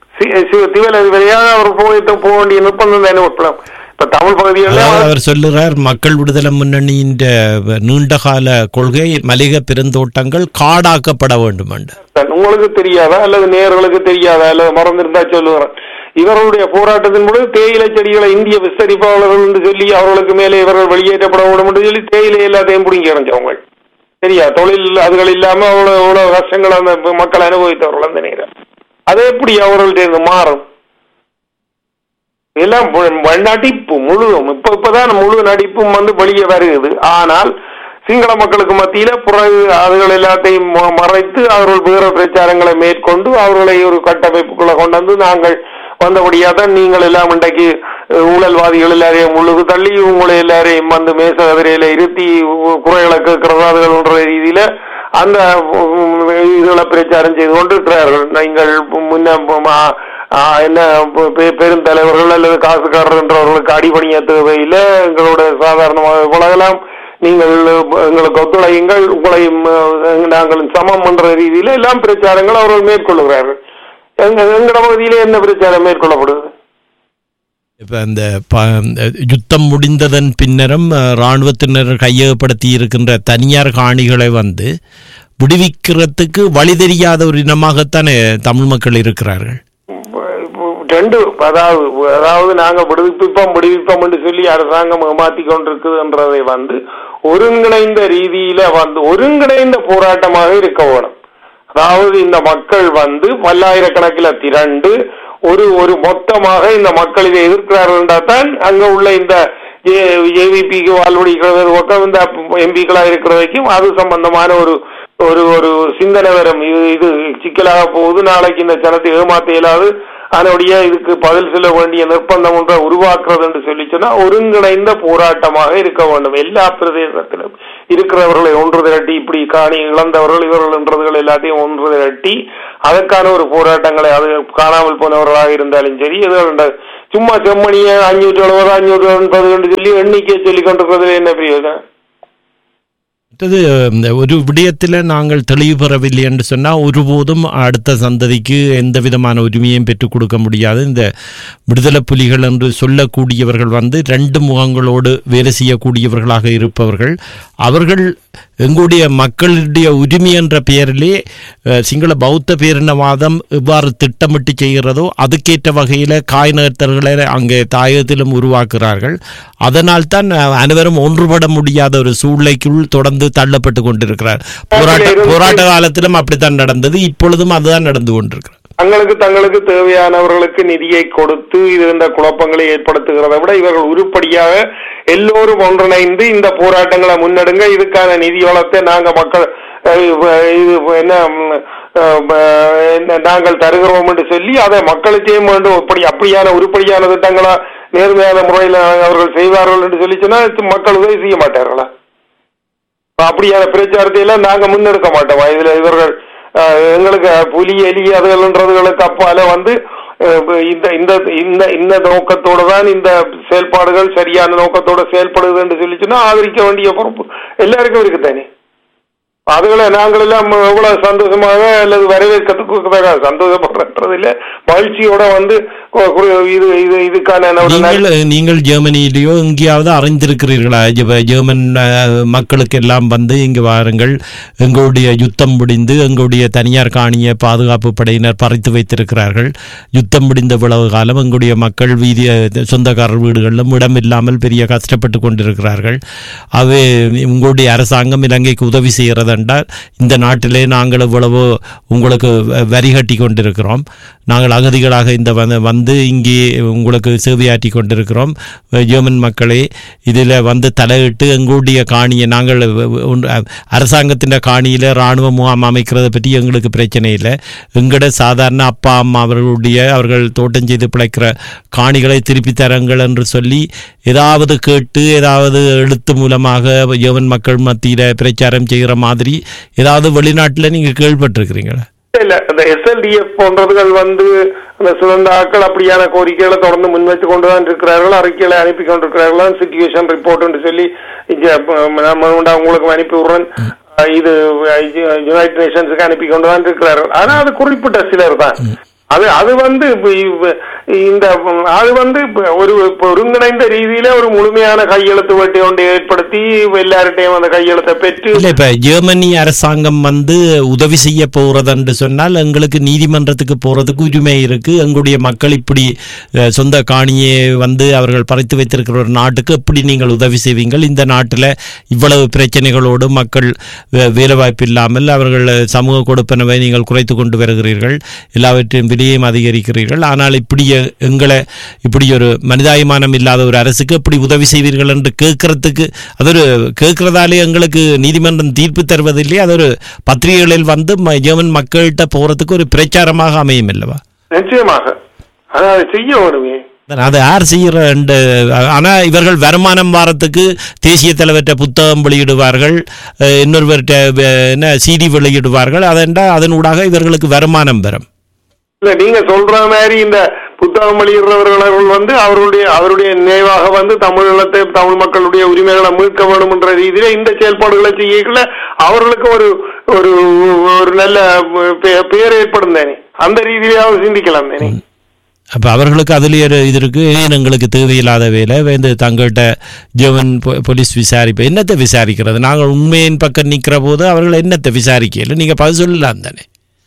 திவலையாக அவர் போயிட்டு போக வேண்டிய நிர்பந்தம் தானே உட்படும். தமிழ் பகுதியில் அவர் சொல்லுறார், மக்கள் விடுதலை முன்னணியின் நீண்டகால கொள்கை மலிக பெருந்தோட்டங்கள் காடாக்கப்பட வேண்டும் என்று. உங்களுக்கு தெரியாதா அல்லது நேயர்களுக்கு தெரியாதா அல்லது மறந்திருந்தா சொல்லுகிறேன். இவர்களுடைய போராட்டத்தின் பொழுது தேயிலை செடிகளை இந்திய விஸ்தரிப்பாளர்கள் என்று சொல்லி அவர்களுக்கு மேலே இவர்கள் வெளியேற்றப்பட வேண்டும் என்று சொல்லி தேயிலை எல்லாத்தையும் பிடிங்கி இறஞ்சவங்க சரியா. தொழில் அதுகள் இல்லாம அவ்வளவு எவ்வளவு கஷ்டங்கள் அந்த மக்கள் அனுபவித்தவர்கள் அந்த நேரம். அது எப்படி அவர்கள்ட்ட மாறும்? எல்லாம் நடிப்பு முழுதும் இப்ப இப்பதான் முழு நடிப்பும் வந்து வெளியே வருகிறது. ஆனால் சிங்கள மக்களுக்கு மத்தியில பிறகு அதுகள் எல்லாத்தையும் மறைத்து அவர்கள் வேற பிரச்சாரங்களை மேற்கொண்டு அவர்களை ஒரு கட்டமைப்புக்குள்ள கொண்டு வந்து நாங்கள் வந்தபடியாதான் நீங்கள் எல்லாம் இன்றைக்கு ஊழல்வாதிகள் எல்லாரையும் முழுது தள்ளி உங்களை எல்லாரையும் வந்து மேச கதிரையில இருத்தி குறைகளை கேட்கிறதாதுகள்ன்ற ரீதியில அந்த இதுகளை பிரச்சாரம் செய்து கொண்டு இருக்கிறார்கள். நீங்கள் முன்ன என்ன பெருந்தலைவர்கள் அல்லது காசுக்காரர் என்றவர்களுக்கு அடிபணிய தேவையில்லை, எங்களுடைய சாதாரணமாக பழகலாம், நீங்கள் எங்களுக்கு ஒத்துழையுங்கள், உங்களையும் நாங்கள் சமம் என்ற ரீதியில எல்லாம் பிரச்சாரங்கள் அவர்கள் மேற்கொள்கிறார்கள். எங்கட பகுதியிலே என்ன பிரச்சாரம் மேற்கொள்ளப்படுது? இப்ப அந்த யுத்தம் முடிந்ததன் பின்னரும் இராணுவத்தினர் கையகப்படுத்தி இருக்கின்ற தனியார் காணிகளை வந்து விடுவிக்கிறதுக்கு வழி தெரியாத ஒரு இனமாகத்தானே தமிழ் மக்கள் இருக்கிறார்கள். ரெண்டு அதாவது அதாவது நாங்கள் விடுவிப்போம் விடுவிப்போம் என்று சொல்லி அரசாங்கம் ஏமாத்தி கொண்டிருக்குதுன்றதை வந்து ஒருங்கிணைந்த ரீதியில வந்து ஒருங்கிணைந்த போராட்டமாக இருக்க வேணும். அதாவது இந்த மக்கள் வந்து பல்லாயிரக்கணக்கில் திரண்டு ஒரு ஒரு மொத்தமாக இந்த மக்கள் இதை எதிர்க்கிறார்கள் தான் அங்க உள்ள இந்த ஜேவிபிக்கு வாழ்வடிக்கிறது பக்கம் இந்த எம்பிக்களா இருக்கிற வரைக்கும் அது சம்பந்தமான ஒரு ஒரு ஒரு சிந்தனை வரும். இது இது சிக்கலாக போகுது, நாளைக்கு இந்த ஜனத்தை ஏமாத்த இயலாது, அதனுடைய இதுக்கு பதில் சொல்ல வேண்டிய நிர்பந்தம் ஒன்றை உருவாக்குறது என்று சொல்லி சொன்னா ஒருங்கிணைந்த போராட்டமாக இருக்க வேண்டும். எல்லா பிரதேசத்திலும் இருக்கிறவர்களை ஒன்று திரட்டி, இப்படி காணி இழந்தவர்கள் இவர்கள் என்றதுகள் எல்லாத்தையும் ஒன்று திரட்டி அதற்கான ஒரு போராட்டங்களை, அது காணாமல் போனவர்களாக இருந்தாலும் சரி, இது சும்மா செம்மணிய அஞ்சூற்றி எழுபது அஞ்சூற்றி எண்பது என்று சொல்லி எண்ணிக்கையை சொல்லிக் கொண்டிருக்கிறதுல என்ன பிரயோஜனம்? ஒரு விடயத்தில் நாங்கள் தெளிவு பெறவில்லை என்று சொன்னால் ஒருபோதும் அடுத்த சந்ததிக்கு எந்த விதமான உரிமையும் பெற்றுக் கொடுக்க முடியாது. இந்த விடுதலை புலிகள் என்று சொல்லக்கூடியவர்கள் வந்து ரெண்டு முகங்களோடு வேலை செய்யக்கூடியவர்களாக இருப்பவர்கள். அவர்கள் எங்களுடைய மக்களுடைய உரிமை என்ற பெயரிலே சிங்கள பௌத்த பேரினவாதம் எவ்வாறு திட்டமிட்டு செய்கிறதோ அதுக்கேற்ற வகையில் காய் நகர்த்தல்களை அங்கே தாயகத்திலும் உருவாக்குகிறார்கள். அதனால் தான் அனைவரும் ஒன்றுபட முடியாத ஒரு சூழ்நிலைக்குள் தொடர்ந்து தள்ளப்பட்டு கொண்டிருக்கிறார். போராட்ட போராட்ட காலத்திலும் அப்படித்தான் நடந்தது, இப்பொழுதும் அதுதான் நடந்து கொண்டிருக்கிறது. தங்களுக்கு தங்களுக்கு தேவையானவர்களுக்கு நிதியை கொடுத்து இருந்த குழப்பங்களை ஏற்படுத்துகிறதை விட இவர்கள் உருப்படியாக எல்லோரும் ஒன்றிணைந்து இந்த போராட்டங்களை முன்னெடுங்க, இதுக்கான நிதி வளத்தை நாங்க மக்கள் இது என்ன நாங்கள் தருகிறோம் என்று சொல்லி அதை மக்களுக்கே வேண்டும் அப்படி அப்படியான உருப்படியான திட்டங்களா நேர்மையான முறையில் அவர்கள் செய்வார்கள் என்று சொல்லி சொன்னா மக்கள் உதவி செய்ய மாட்டார்களா? அப்படியான பிரச்சாரத்தை எல்லாம் நாங்க முன்னெடுக்க மாட்டோமா? இதுல இவர்கள் எங்களுக்கு புலி எலி அதுகளுன்றதுகளுக்கு அப்பால வந்து இந்த இந்த இந்த நோக்கத்தோடு தான் இந்த செயல்பாடுகள் சரியான நோக்கத்தோட செயல்படுது என்று சொல்லிச்சுன்னா ஆதரிக்க வேண்டிய பொறுப்பு எல்லாருக்கும் இருக்குதானே. அதுகளை நாங்கள் எல்லாம் எவ்வளவு சந்தோஷமாக அல்லது வரவேற்கிறதுக்கு சந்தோஷப்படுறது இல்லை, மகிழ்ச்சியோட வந்து இது இது இதுக்கான நீங்கள் ஜெர்மனியிலேயோ எங்கேயாவது அறிந்திருக்கிறீர்களா? ஜெர்மன் மக்களுக்கு எல்லாம் வந்து இங்கு வாருங்கள், எங்களுடைய யுத்தம் முடிந்து எங்களுடைய தனியார் காணிய பாதுகாப்பு படையினர் பறித்து வைத்திருக்கிறார்கள், யுத்தம் முடிந்த இவ்வளவு காலம் எங்களுடைய மக்கள் வீதி சொந்தக்காரர் வீடுகளிலும் இடம் இல்லாமல் பெரிய கஷ்டப்பட்டு கொண்டிருக்கிறார்கள், அவை உங்களுடைய அரசாங்கம் இலங்கைக்கு உதவி செய்கிறது என்றால் இந்த நாட்டிலே நாங்கள் இவ்வளவோ உங்களுக்கு வரி கட்டி கொண்டிருக்கிறோம், நாங்கள் அகதிகளாக இந்த வந்து இங்கே உங்களுக்கு சேவையாற்றி கொண்டிருக்கிறோம், ஜெர்மன் மக்களே இதில் வந்து தலையிட்டு எங்களுடைய காணியை நாங்கள் அரசாங்கத்தின் காணியில் இராணுவ முகாம் அமைக்கிறத பற்றி எங்களுக்கு பிரச்சனை இல்லை, எங்களோட சாதாரண அப்பா அம்மா அவர்களுடைய அவர்கள் தோட்டம் செய்து பிழைக்கிற காணிகளை திருப்பி தரங்கள் என்று சொல்லி ஏதாவது கேட்டு ஏதாவது எழுத்து மூலமாக ஜெர்மன் மக்கள் மத்தியில் பிரச்சாரம் செய்கிற மாதிரி ஏதாவது வெளிநாட்டில் நீங்க கேள்விப்பட்டிருக்கிறீங்களா? இல்ல, இந்த எஸ்எல்டிஎஃப் போன்றவர்கள் வந்து அந்த சுதந்திராக்கள் அப்படியான கோரிக்கைகளை தொடர்ந்து முன்வைத்து கொண்டுதான் இருக்கிறார்கள், அறிக்கைகளை அனுப்பி கொண்டிருக்கிறார்கள், சிச்சுவேஷன் ரிப்போர்ட் என்று சொல்லி உங்களுக்கு அனுப்பி விடுறேன், இது யுனைடெட் நேஷன்ஸுக்கு அனுப்பி கொண்டுதான் இருக்கிறார்கள். ஆனா அது குறிப்பிட்ட சிலர் தான். அது அது வந்து இந்த அது வந்து ஒரு ஒருங்கிணைந்த ரீதியில ஒரு முழுமையான கையெழுத்து வேட்டை ஒன்றை ஏற்படுத்தி எல்லார்ட்டையும் அந்த கையெழுத்தை பெற்று இப்ப ஜெர்மனி அரசாங்கம் வந்து உதவி செய்ய போறது என்று சொன்னால் எங்களுக்கு நீதிமன்றத்துக்கு போறதுக்கு உரிமை இருக்கு, எங்களுடைய மக்கள் இப்படி சொந்த காணியை வந்து அவர்கள் பறித்து வைத்திருக்கிற ஒரு நாட்டுக்கு எப்படி நீங்கள் உதவி செய்வீங்கள், இந்த நாட்டில் இவ்வளவு பிரச்சனைகளோடு மக்கள் வேலைவாய்ப்பு இல்லாமல் அவர்கள் சமூக கொடுப்பனவை நீங்கள் குறைத்து கொண்டு வருகிறீர்கள், எல்லாவற்றையும் விலையும் அதிகரிக்கிறீர்கள், ஆனால் இப்படி எங்களை இப்படி ஒரு மனிதாபிமானம் இல்லாத ஒரு அரசுக்கு எப்படி உதவி செய்வீர்கள் என்று கேட்கறதுக்கு அது ஒரு கேட்கறதாலே எங்களுக்கு நீதிமன்றம் தீர்ப்பு தருவதில்லை, அது ஒரு பத்திரிகைகளில் வந்து ஜெர்மன் மக்கள்கிட்ட போறதுக்கு ஒரு பிரச்சாரமாக அமையும் அல்லவா? நிச்சயமாக அதை செய்ய வருமே, அதை யார் செய்யற. ஆனா இவர்கள் வருமானம் வாரத்துக்கு தேசிய தலைவர்கிட்ட புத்தகம் வெளியிடுவார்கள், இன்னொருவர்கிட்ட என்ன சிடி வெளியிடுவார்கள், அதென்றா அதனூடாக இவர்களுக்கு வருமானம் வரும். இல்ல நீங்க சொல்ற மாதிரி இந்த புத்தகம் வெளியிடுறவர்கள் வந்து அவருடைய அவருடைய நினைவாக வந்து தமிழீழத்தை தமிழ் மக்களுடைய உரிமைகளை மீட்க வேண்டும் என்ற ரீதியில இந்த செயல்பாடுகளை செய்யல அவர்களுக்கு ஒரு ஒரு ஒரு நல்ல பெயர் ஏற்படும் தானே, அந்த ரீதியிலாவது சிந்திக்கலாம் தானே. அப்போ அவர்களுக்கு அதுலேயே இது இருக்கு, எங்களுக்கு தேவையில்லாத வேலை வந்து தங்கள்கிட்ட ஜெர்மன் போலீஸ் விசாரிப்பு என்னத்தை விசாரிக்கிறது, நாங்கள் உண்மையின் பக்கம் நிற்கிற போது அவர்கள் என்னத்தை விசாரிக்கல, நீங்க பதில் சொல்லலாம் தானே.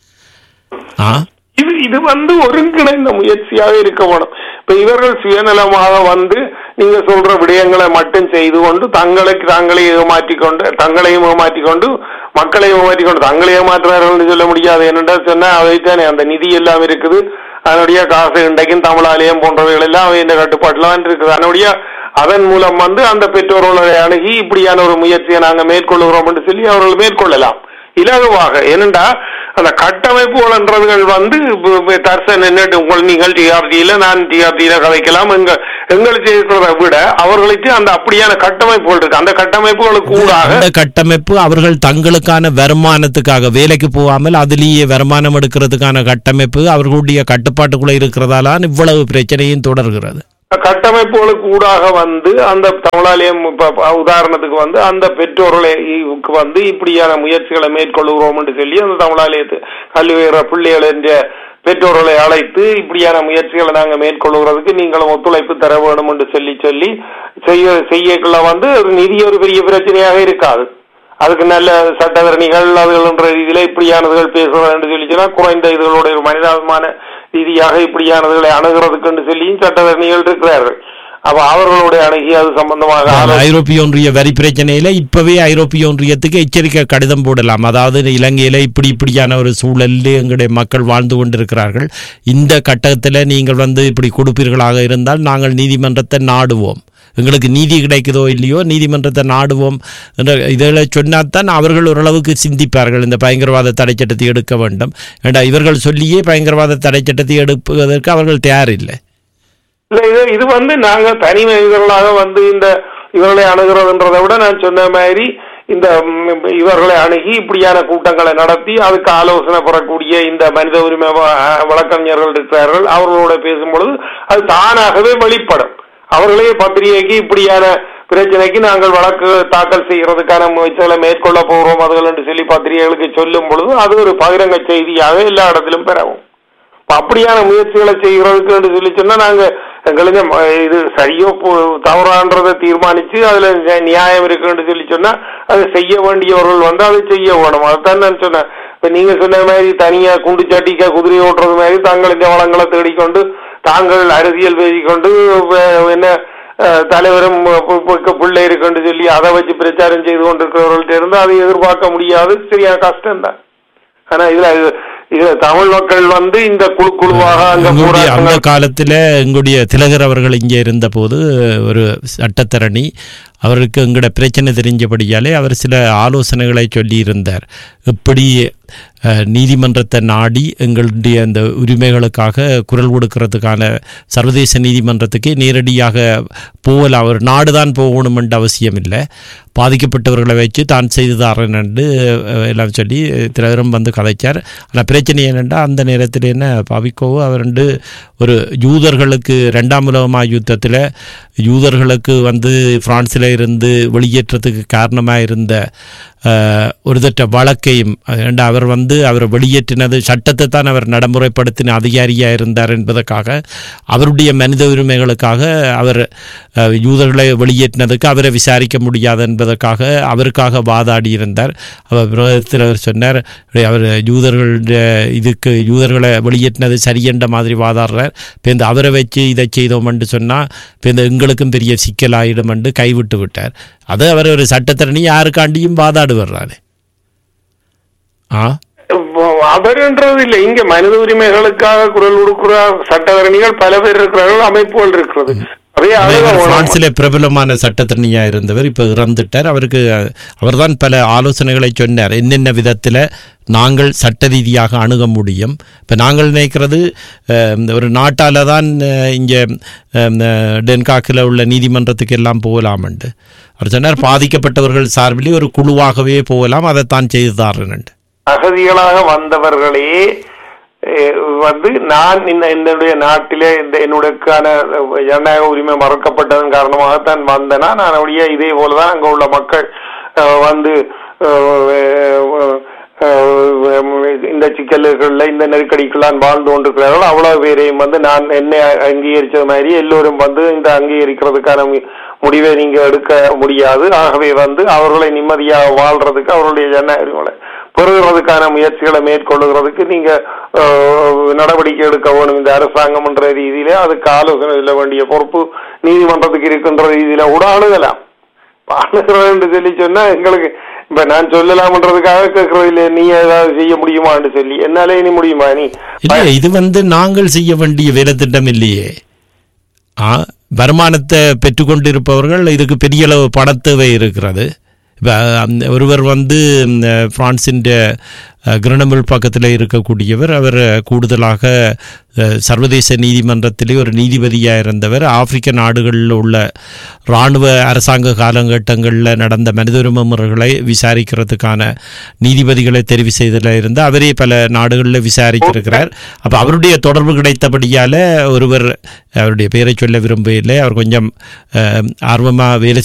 ஆ இது இது வந்து ஒருங்கிணைந்த முயற்சியாக இருக்க வேணும். இப்ப இவர்கள் சுயநலமாக வந்து நீங்க சொல்ற விடயங்களை மட்டும் செய்து கொண்டு தங்களுக்கு தாங்களே ஏமாற்றிக்கொண்டு தங்களையும் ஏமாற்றிக்கொண்டு மக்களையும் ஏமாற்றிக்கொண்டு தங்களை ஏமாற்றுறார்கள் சொல்ல முடியாது. என்னென்றா சொன்னா அவைத்தானே அந்த நிதி எல்லாம் இருக்குது, அதனுடைய காசு இன்றைக்கும் தமிழாலயம் போன்றவைகள் எல்லாம் அவை இந்த கட்டுப்பாட்டுலாம் இருக்குது. அதனுடைய அதன் மூலம் வந்து அந்த பெற்றோர்களை அணுகி இப்படியான ஒரு முயற்சியை நாங்கள் மேற்கொள்கிறோம் என்று சொல்லி அவர்கள் மேற்கொள்ளலாம் இலகுவாக. ஏனென்றா அந்த கட்டமைப்புகள் வந்து தர்சன் நின்றுட்டு உங்கள் நீங்கள் டிஆர்டியில நான் டிஆர்டியில கதைக்கலாம் எங்க எங்களுக்கு இருக்கிறத விட அவர்களுக்கு அந்த அப்படியான கட்டமைப்புகள் இருக்கு. அந்த கட்டமைப்புகளுக்கு கூடாக அந்த கட்டமைப்பு அவர்கள் தங்களுக்கான வருமானத்துக்காக வேலைக்கு போகாமல் அதிலேயே வருமானம் எடுக்கிறதுக்கான கட்டமைப்பு அவர்களுடைய கட்டுப்பாட்டுக்குள்ள இருக்கிறதால இவ்வளவு பிரச்சனையும் தொடர்கிறது. கட்டமைப்புகளுக்கு ஊடாக வந்து அந்த தமிழாலயம் உதாரணத்துக்கு வந்து அந்த பெற்றோர்களுக்கு வந்து இப்படியான முயற்சிகளை மேற்கொள்கிறோம் என்று சொல்லி அந்த தமிழாலயத்து கல்வி பிள்ளைகள் என்ற பெற்றோர்களை அழைத்து இப்படியான முயற்சிகளை நாங்கள் மேற்கொள்கிறதுக்கு நீங்களும் ஒத்துழைப்பு தர வேண்டும் என்று சொல்லி சொல்லி செய்ய செய்யக்குள்ள வந்து நிதி ஒரு பெரிய பிரச்சனையாக இருக்காது. அதுக்கு நல்ல சட்டத்தரணிகள் அதுகள் என்ற ரீதியில இப்படியானதுகள் பேசுறது என்று சொல்லிச்சுன்னா குறைந்த இதுகளுடைய மனிதாபிமான ரீதியாக இப்படியானதுகளை அணுகிறதுக்கு என்று சொல்லியும் சட்டத்தரணிகள் இருக்கிறார்கள். அப்ப அவர்களுடைய அணுகி அது சம்பந்தமாக ஐரோப்பிய ஒன்றிய வரி பிரச்சனையில இப்பவே ஐரோப்பிய ஒன்றியத்துக்கு எச்சரிக்கை கடிதம் போடலாம். அதாவது இலங்கையில இப்படி இப்படியான ஒரு சூழலில் எங்களுடைய மக்கள் வாழ்ந்து கொண்டிருக்கிறார்கள், இந்த கட்டத்தில் நீங்கள் வந்து இப்படி கொடுப்பீர்களாக இருந்தால் நாங்கள் நீதிமன்றத்தை நாடுவோம், எங்களுக்கு நீதி கிடைக்குதோ இல்லையோ நீதிமன்றத்தை நாடுவோம் என்ற இதில் சொன்னால்தான் அவர்கள் ஓரளவுக்கு சிந்திப்பார்கள். இந்த பயங்கரவாத தடை சட்டத்தை எடுக்க வேண்டும் ஏண்டா இவர்கள் சொல்லியே பயங்கரவாத தடை சட்டத்தை எடுப்பதற்கு அவர்கள் தயார் இல்லை. இல்லை இது இது வந்து நாங்கள் தனி மனிதர்களாக வந்து இந்த இவர்களை அணுகிறதுன்றதை விட நான் சொன்ன மாதிரி இந்த இவர்களை அணுகி இப்படியான கூட்டங்களை நடத்தி அதுக்கு ஆலோசனை பெறக்கூடிய இந்த மனித உரிமை வழக்கறிஞர்கள் இருக்கிறார்கள். அவர்களோட பேசும்பொழுது அது தானாகவே வெளிப்படும். அவர்களே பத்திரிகைக்கு இப்படியான பிரச்சனைக்கு நாங்கள் வழக்கு தாக்கல் செய்யறதுக்கான முயற்சிகளை மேற்கொள்ள போகிறோம் அதுகள் என்று சொல்லி பத்திரிகைகளுக்கு சொல்லும் பொழுது அது ஒரு பகிரங்க செய்தியாக எல்லா இடத்திலும் பெறவும். அப்படியான முயற்சிகளை செய்கிறதுக்கு என்று சொல்லி சொன்னா நாங்க எங்களுக்கு இது சரியோ தவறான்றதை தீர்மானிச்சு அதுல நியாயம் இருக்குன்னு சொல்லி சொன்னா அதை செய்ய வேண்டியவர்கள் வந்து அதை செய்ய வேணும். அதுதான் நான் சொன்னேன். இப்ப நீங்க சொன்ன மாதிரி தனியா குண்டு சட்டிக்க குதிரை ஓட்டுறது மாதிரி தாங்கள் இந்த வளங்களை தேடிக்கொண்டு தாங்கள் அரசியல் பேசிக்கொண்டு என்ன தலைவரும் பிள்ளை இருக்குன்னு சொல்லி அதை வச்சு பிரச்சாரம் செய்து கொண்டிருக்கிறவர்கள்ட்ட இருந்து அதை எதிர்பார்க்க முடியாது, சரியான கஷ்டம்தான். ஆனா இதுல இது தமிழ் மக்கள் வந்து இந்த குழு குழுவாக அந்த காலத்துல எங்களுடைய திலகர் அவர்கள் இங்கே இருந்த போது ஒரு சட்டத்தரணி அவருக்கு எங்களோட பிரச்சனை தெரிஞ்சபடியாலே அவர் சில ஆலோசனைகளை சொல்லி இருந்தார். எப்படி நீதிமன்றத்தை நாடி எங்களுடைய அந்த உரிமைகளுக்காக குரல் கொடுக்கறதுக்கான சர்வதேச நீதிமன்றத்துக்கு நேரடியாக போகலாம், அவர் நாடுதான் போகணும் என்ற அவசியம் இல்லை, பாதிக்கப்பட்டவர்களை வச்சு தான் செய்துதாரன் என்று எல்லாம் சொல்லி திலகரும் வந்து கதைச்சார். ஆனால் பிரச்சனை என்னென்னா அந்த நேரத்தில் என்ன பாவிக்கோவோ அவர் ரெண்டு ஒரு யூதர்களுக்கு ரெண்டாம் உலக யுத்தத்தில் யூதர்களுக்கு வந்து பிரான்ஸில் இருந்து வெளியேற்றத்துக்கு காரணமாக இருந்த ஒரு தட்ட வழக்கையும் அவர் வந்து அவர் வெளியேற்றினது சட்டத்தை தான் அவர் நடைமுறைப்படுத்தின அதிகாரியாக இருந்தார் என்பதற்காக அவருடைய மனித உரிமைகளுக்காக அவர் யூதர்களை வெளியேற்றினதுக்கு அவரை விசாரிக்க முடியாது என்பதற்காக அவருக்காக வாதாடி இருந்தார். அவர் விரோதத்தில் அவர் சொன்னார் அவர் யூதர்களுடைய இதுக்கு யூதர்களை வெளியேற்றினது சரியென்ற மாதிரி வாதாடுறார். இப்போ இந்த அவரை வச்சு இதை செய்தோம் என்று சொன்னால் இப்போ இந்த எங்களுக்கும் பெரிய சிக்கலாயிடும் என்று கைவிட்டு விட்டார். அது அவர் ஒரு சட்டத்தரணி யாருக்காண்டியும் வாதாடு வர்றாரு. அவர்ன்றது இல்லை, இங்க மனித உரிமைகளுக்காக குரல் கொடுக்கிற சட்டத்தரணிகள் பல பேர் இருக்கிறார்கள், அமைப்புகள் இருக்கிறது. பிரான்சிலே பிரபலமான சட்டத்தரணியா இருந்தவர் இப்ப இறந்துட்டார். அவருக்கு அவர் தான் பல ஆலோசனைகளை சொன்னார், என்னென்ன விதத்தில் நாங்கள் சட்ட ரீதியாக அணுக முடியும். இப்போ நாங்கள் நினைக்கிறது ஒரு நாட்டால் தான் இங்கே டென்காக்கில் உள்ள நீதிமன்றத்துக்கு எல்லாம் போகலாம்ண்டு அவர் சொன்னார். பாதிக்கப்பட்டவர்கள் சார்பிலே ஒரு குழுவாகவே போகலாம், அதைத்தான் செய்துதாரன். அகதிகளாக வந்தவர்களே வந்து நான் இந்த என்னுடைய நாட்டிலே இந்த என்னுடையக்கான ஜனநாயக உரிமை மறுக்கப்பட்டதன் காரணமாகத்தான் வந்தேன்னா நான் அப்படியே இதே போலதான் அங்க உள்ள மக்கள் வந்து இந்த சிக்கல்கள்ல இந்த நெருக்கடிக்கெல்லாம் வாழ்ந்து கொண்டிருக்கிறார்கள். அவ்வளவு பேரையும் வந்து நான் என்னை அங்கீகரிச்சது மாதிரி எல்லோரும் வந்து இந்த அங்கீகரிக்கிறதுக்கான முடிவை நீங்க எடுக்க முடியாது. ஆகவே வந்து அவர்களை நிம்மதியாக வாழ்றதுக்கு அவர்களுடைய ஜனநாயக பெறுகிறதுக்கான முயற்சிகளை மேற்கொள்ளுகிறதுக்கு நீங்க நடவடிக்கை எடுக்க வேணும் இந்த அரசாங்கம் என்ற ரீதியிலே. அதுக்கு ஆலோசனை சொல்ல வேண்டிய பொறுப்பு நீதிமன்றத்துக்கு இருக்கின்ற ரீதியில கூட அணுகலாம். அணுகிறது என்று சொல்லி சொன்னா எங்களுக்கு இப்ப நான் சொல்லலாம்ன்றதுக்காக கேட்கறது இல்லை, நீ ஏதாவது செய்ய முடியுமான்னு சொல்லி. என்னாலே இனி முடியுமா? நீ இல்ல, இது வந்து நாங்கள் செய்ய வேண்டிய வேலை திட்டம் இல்லையே. வருமானத்தை பெற்றுக்கொண்டிருப்பவர்கள் இதுக்கு பெரிய அளவு பணத்தேவை இருக்கிறது. இப்போ ஒருவர் வந்து பிரான்சின் கிரனபிள் பக்கத்தில் இருக்கக்கூடியவர், அவர் கூடுதலாக சர்வதேச நீதிமன்றத்திலே ஒரு நீதிபதியாக இருந்தவர். ஆப்பிரிக்க நாடுகளில் உள்ள இராணுவ அரசாங்க காலகட்டங்களில் நடந்த மனித உரிமை முறைகளை விசாரிக்கிறதுக்கான நீதிபதிகளை தெரிவு செய்ததில் இருந்து அவரே பல நாடுகளில் விசாரிச்சிருக்கிறார். அப்போ அவருடைய தொடர்பு கிடைத்தபடியால் ஒருவர், அவருடைய பெயரை சொல்ல விரும்பவில்லை, அவர் கொஞ்சம் ஆர்வமாக வேலை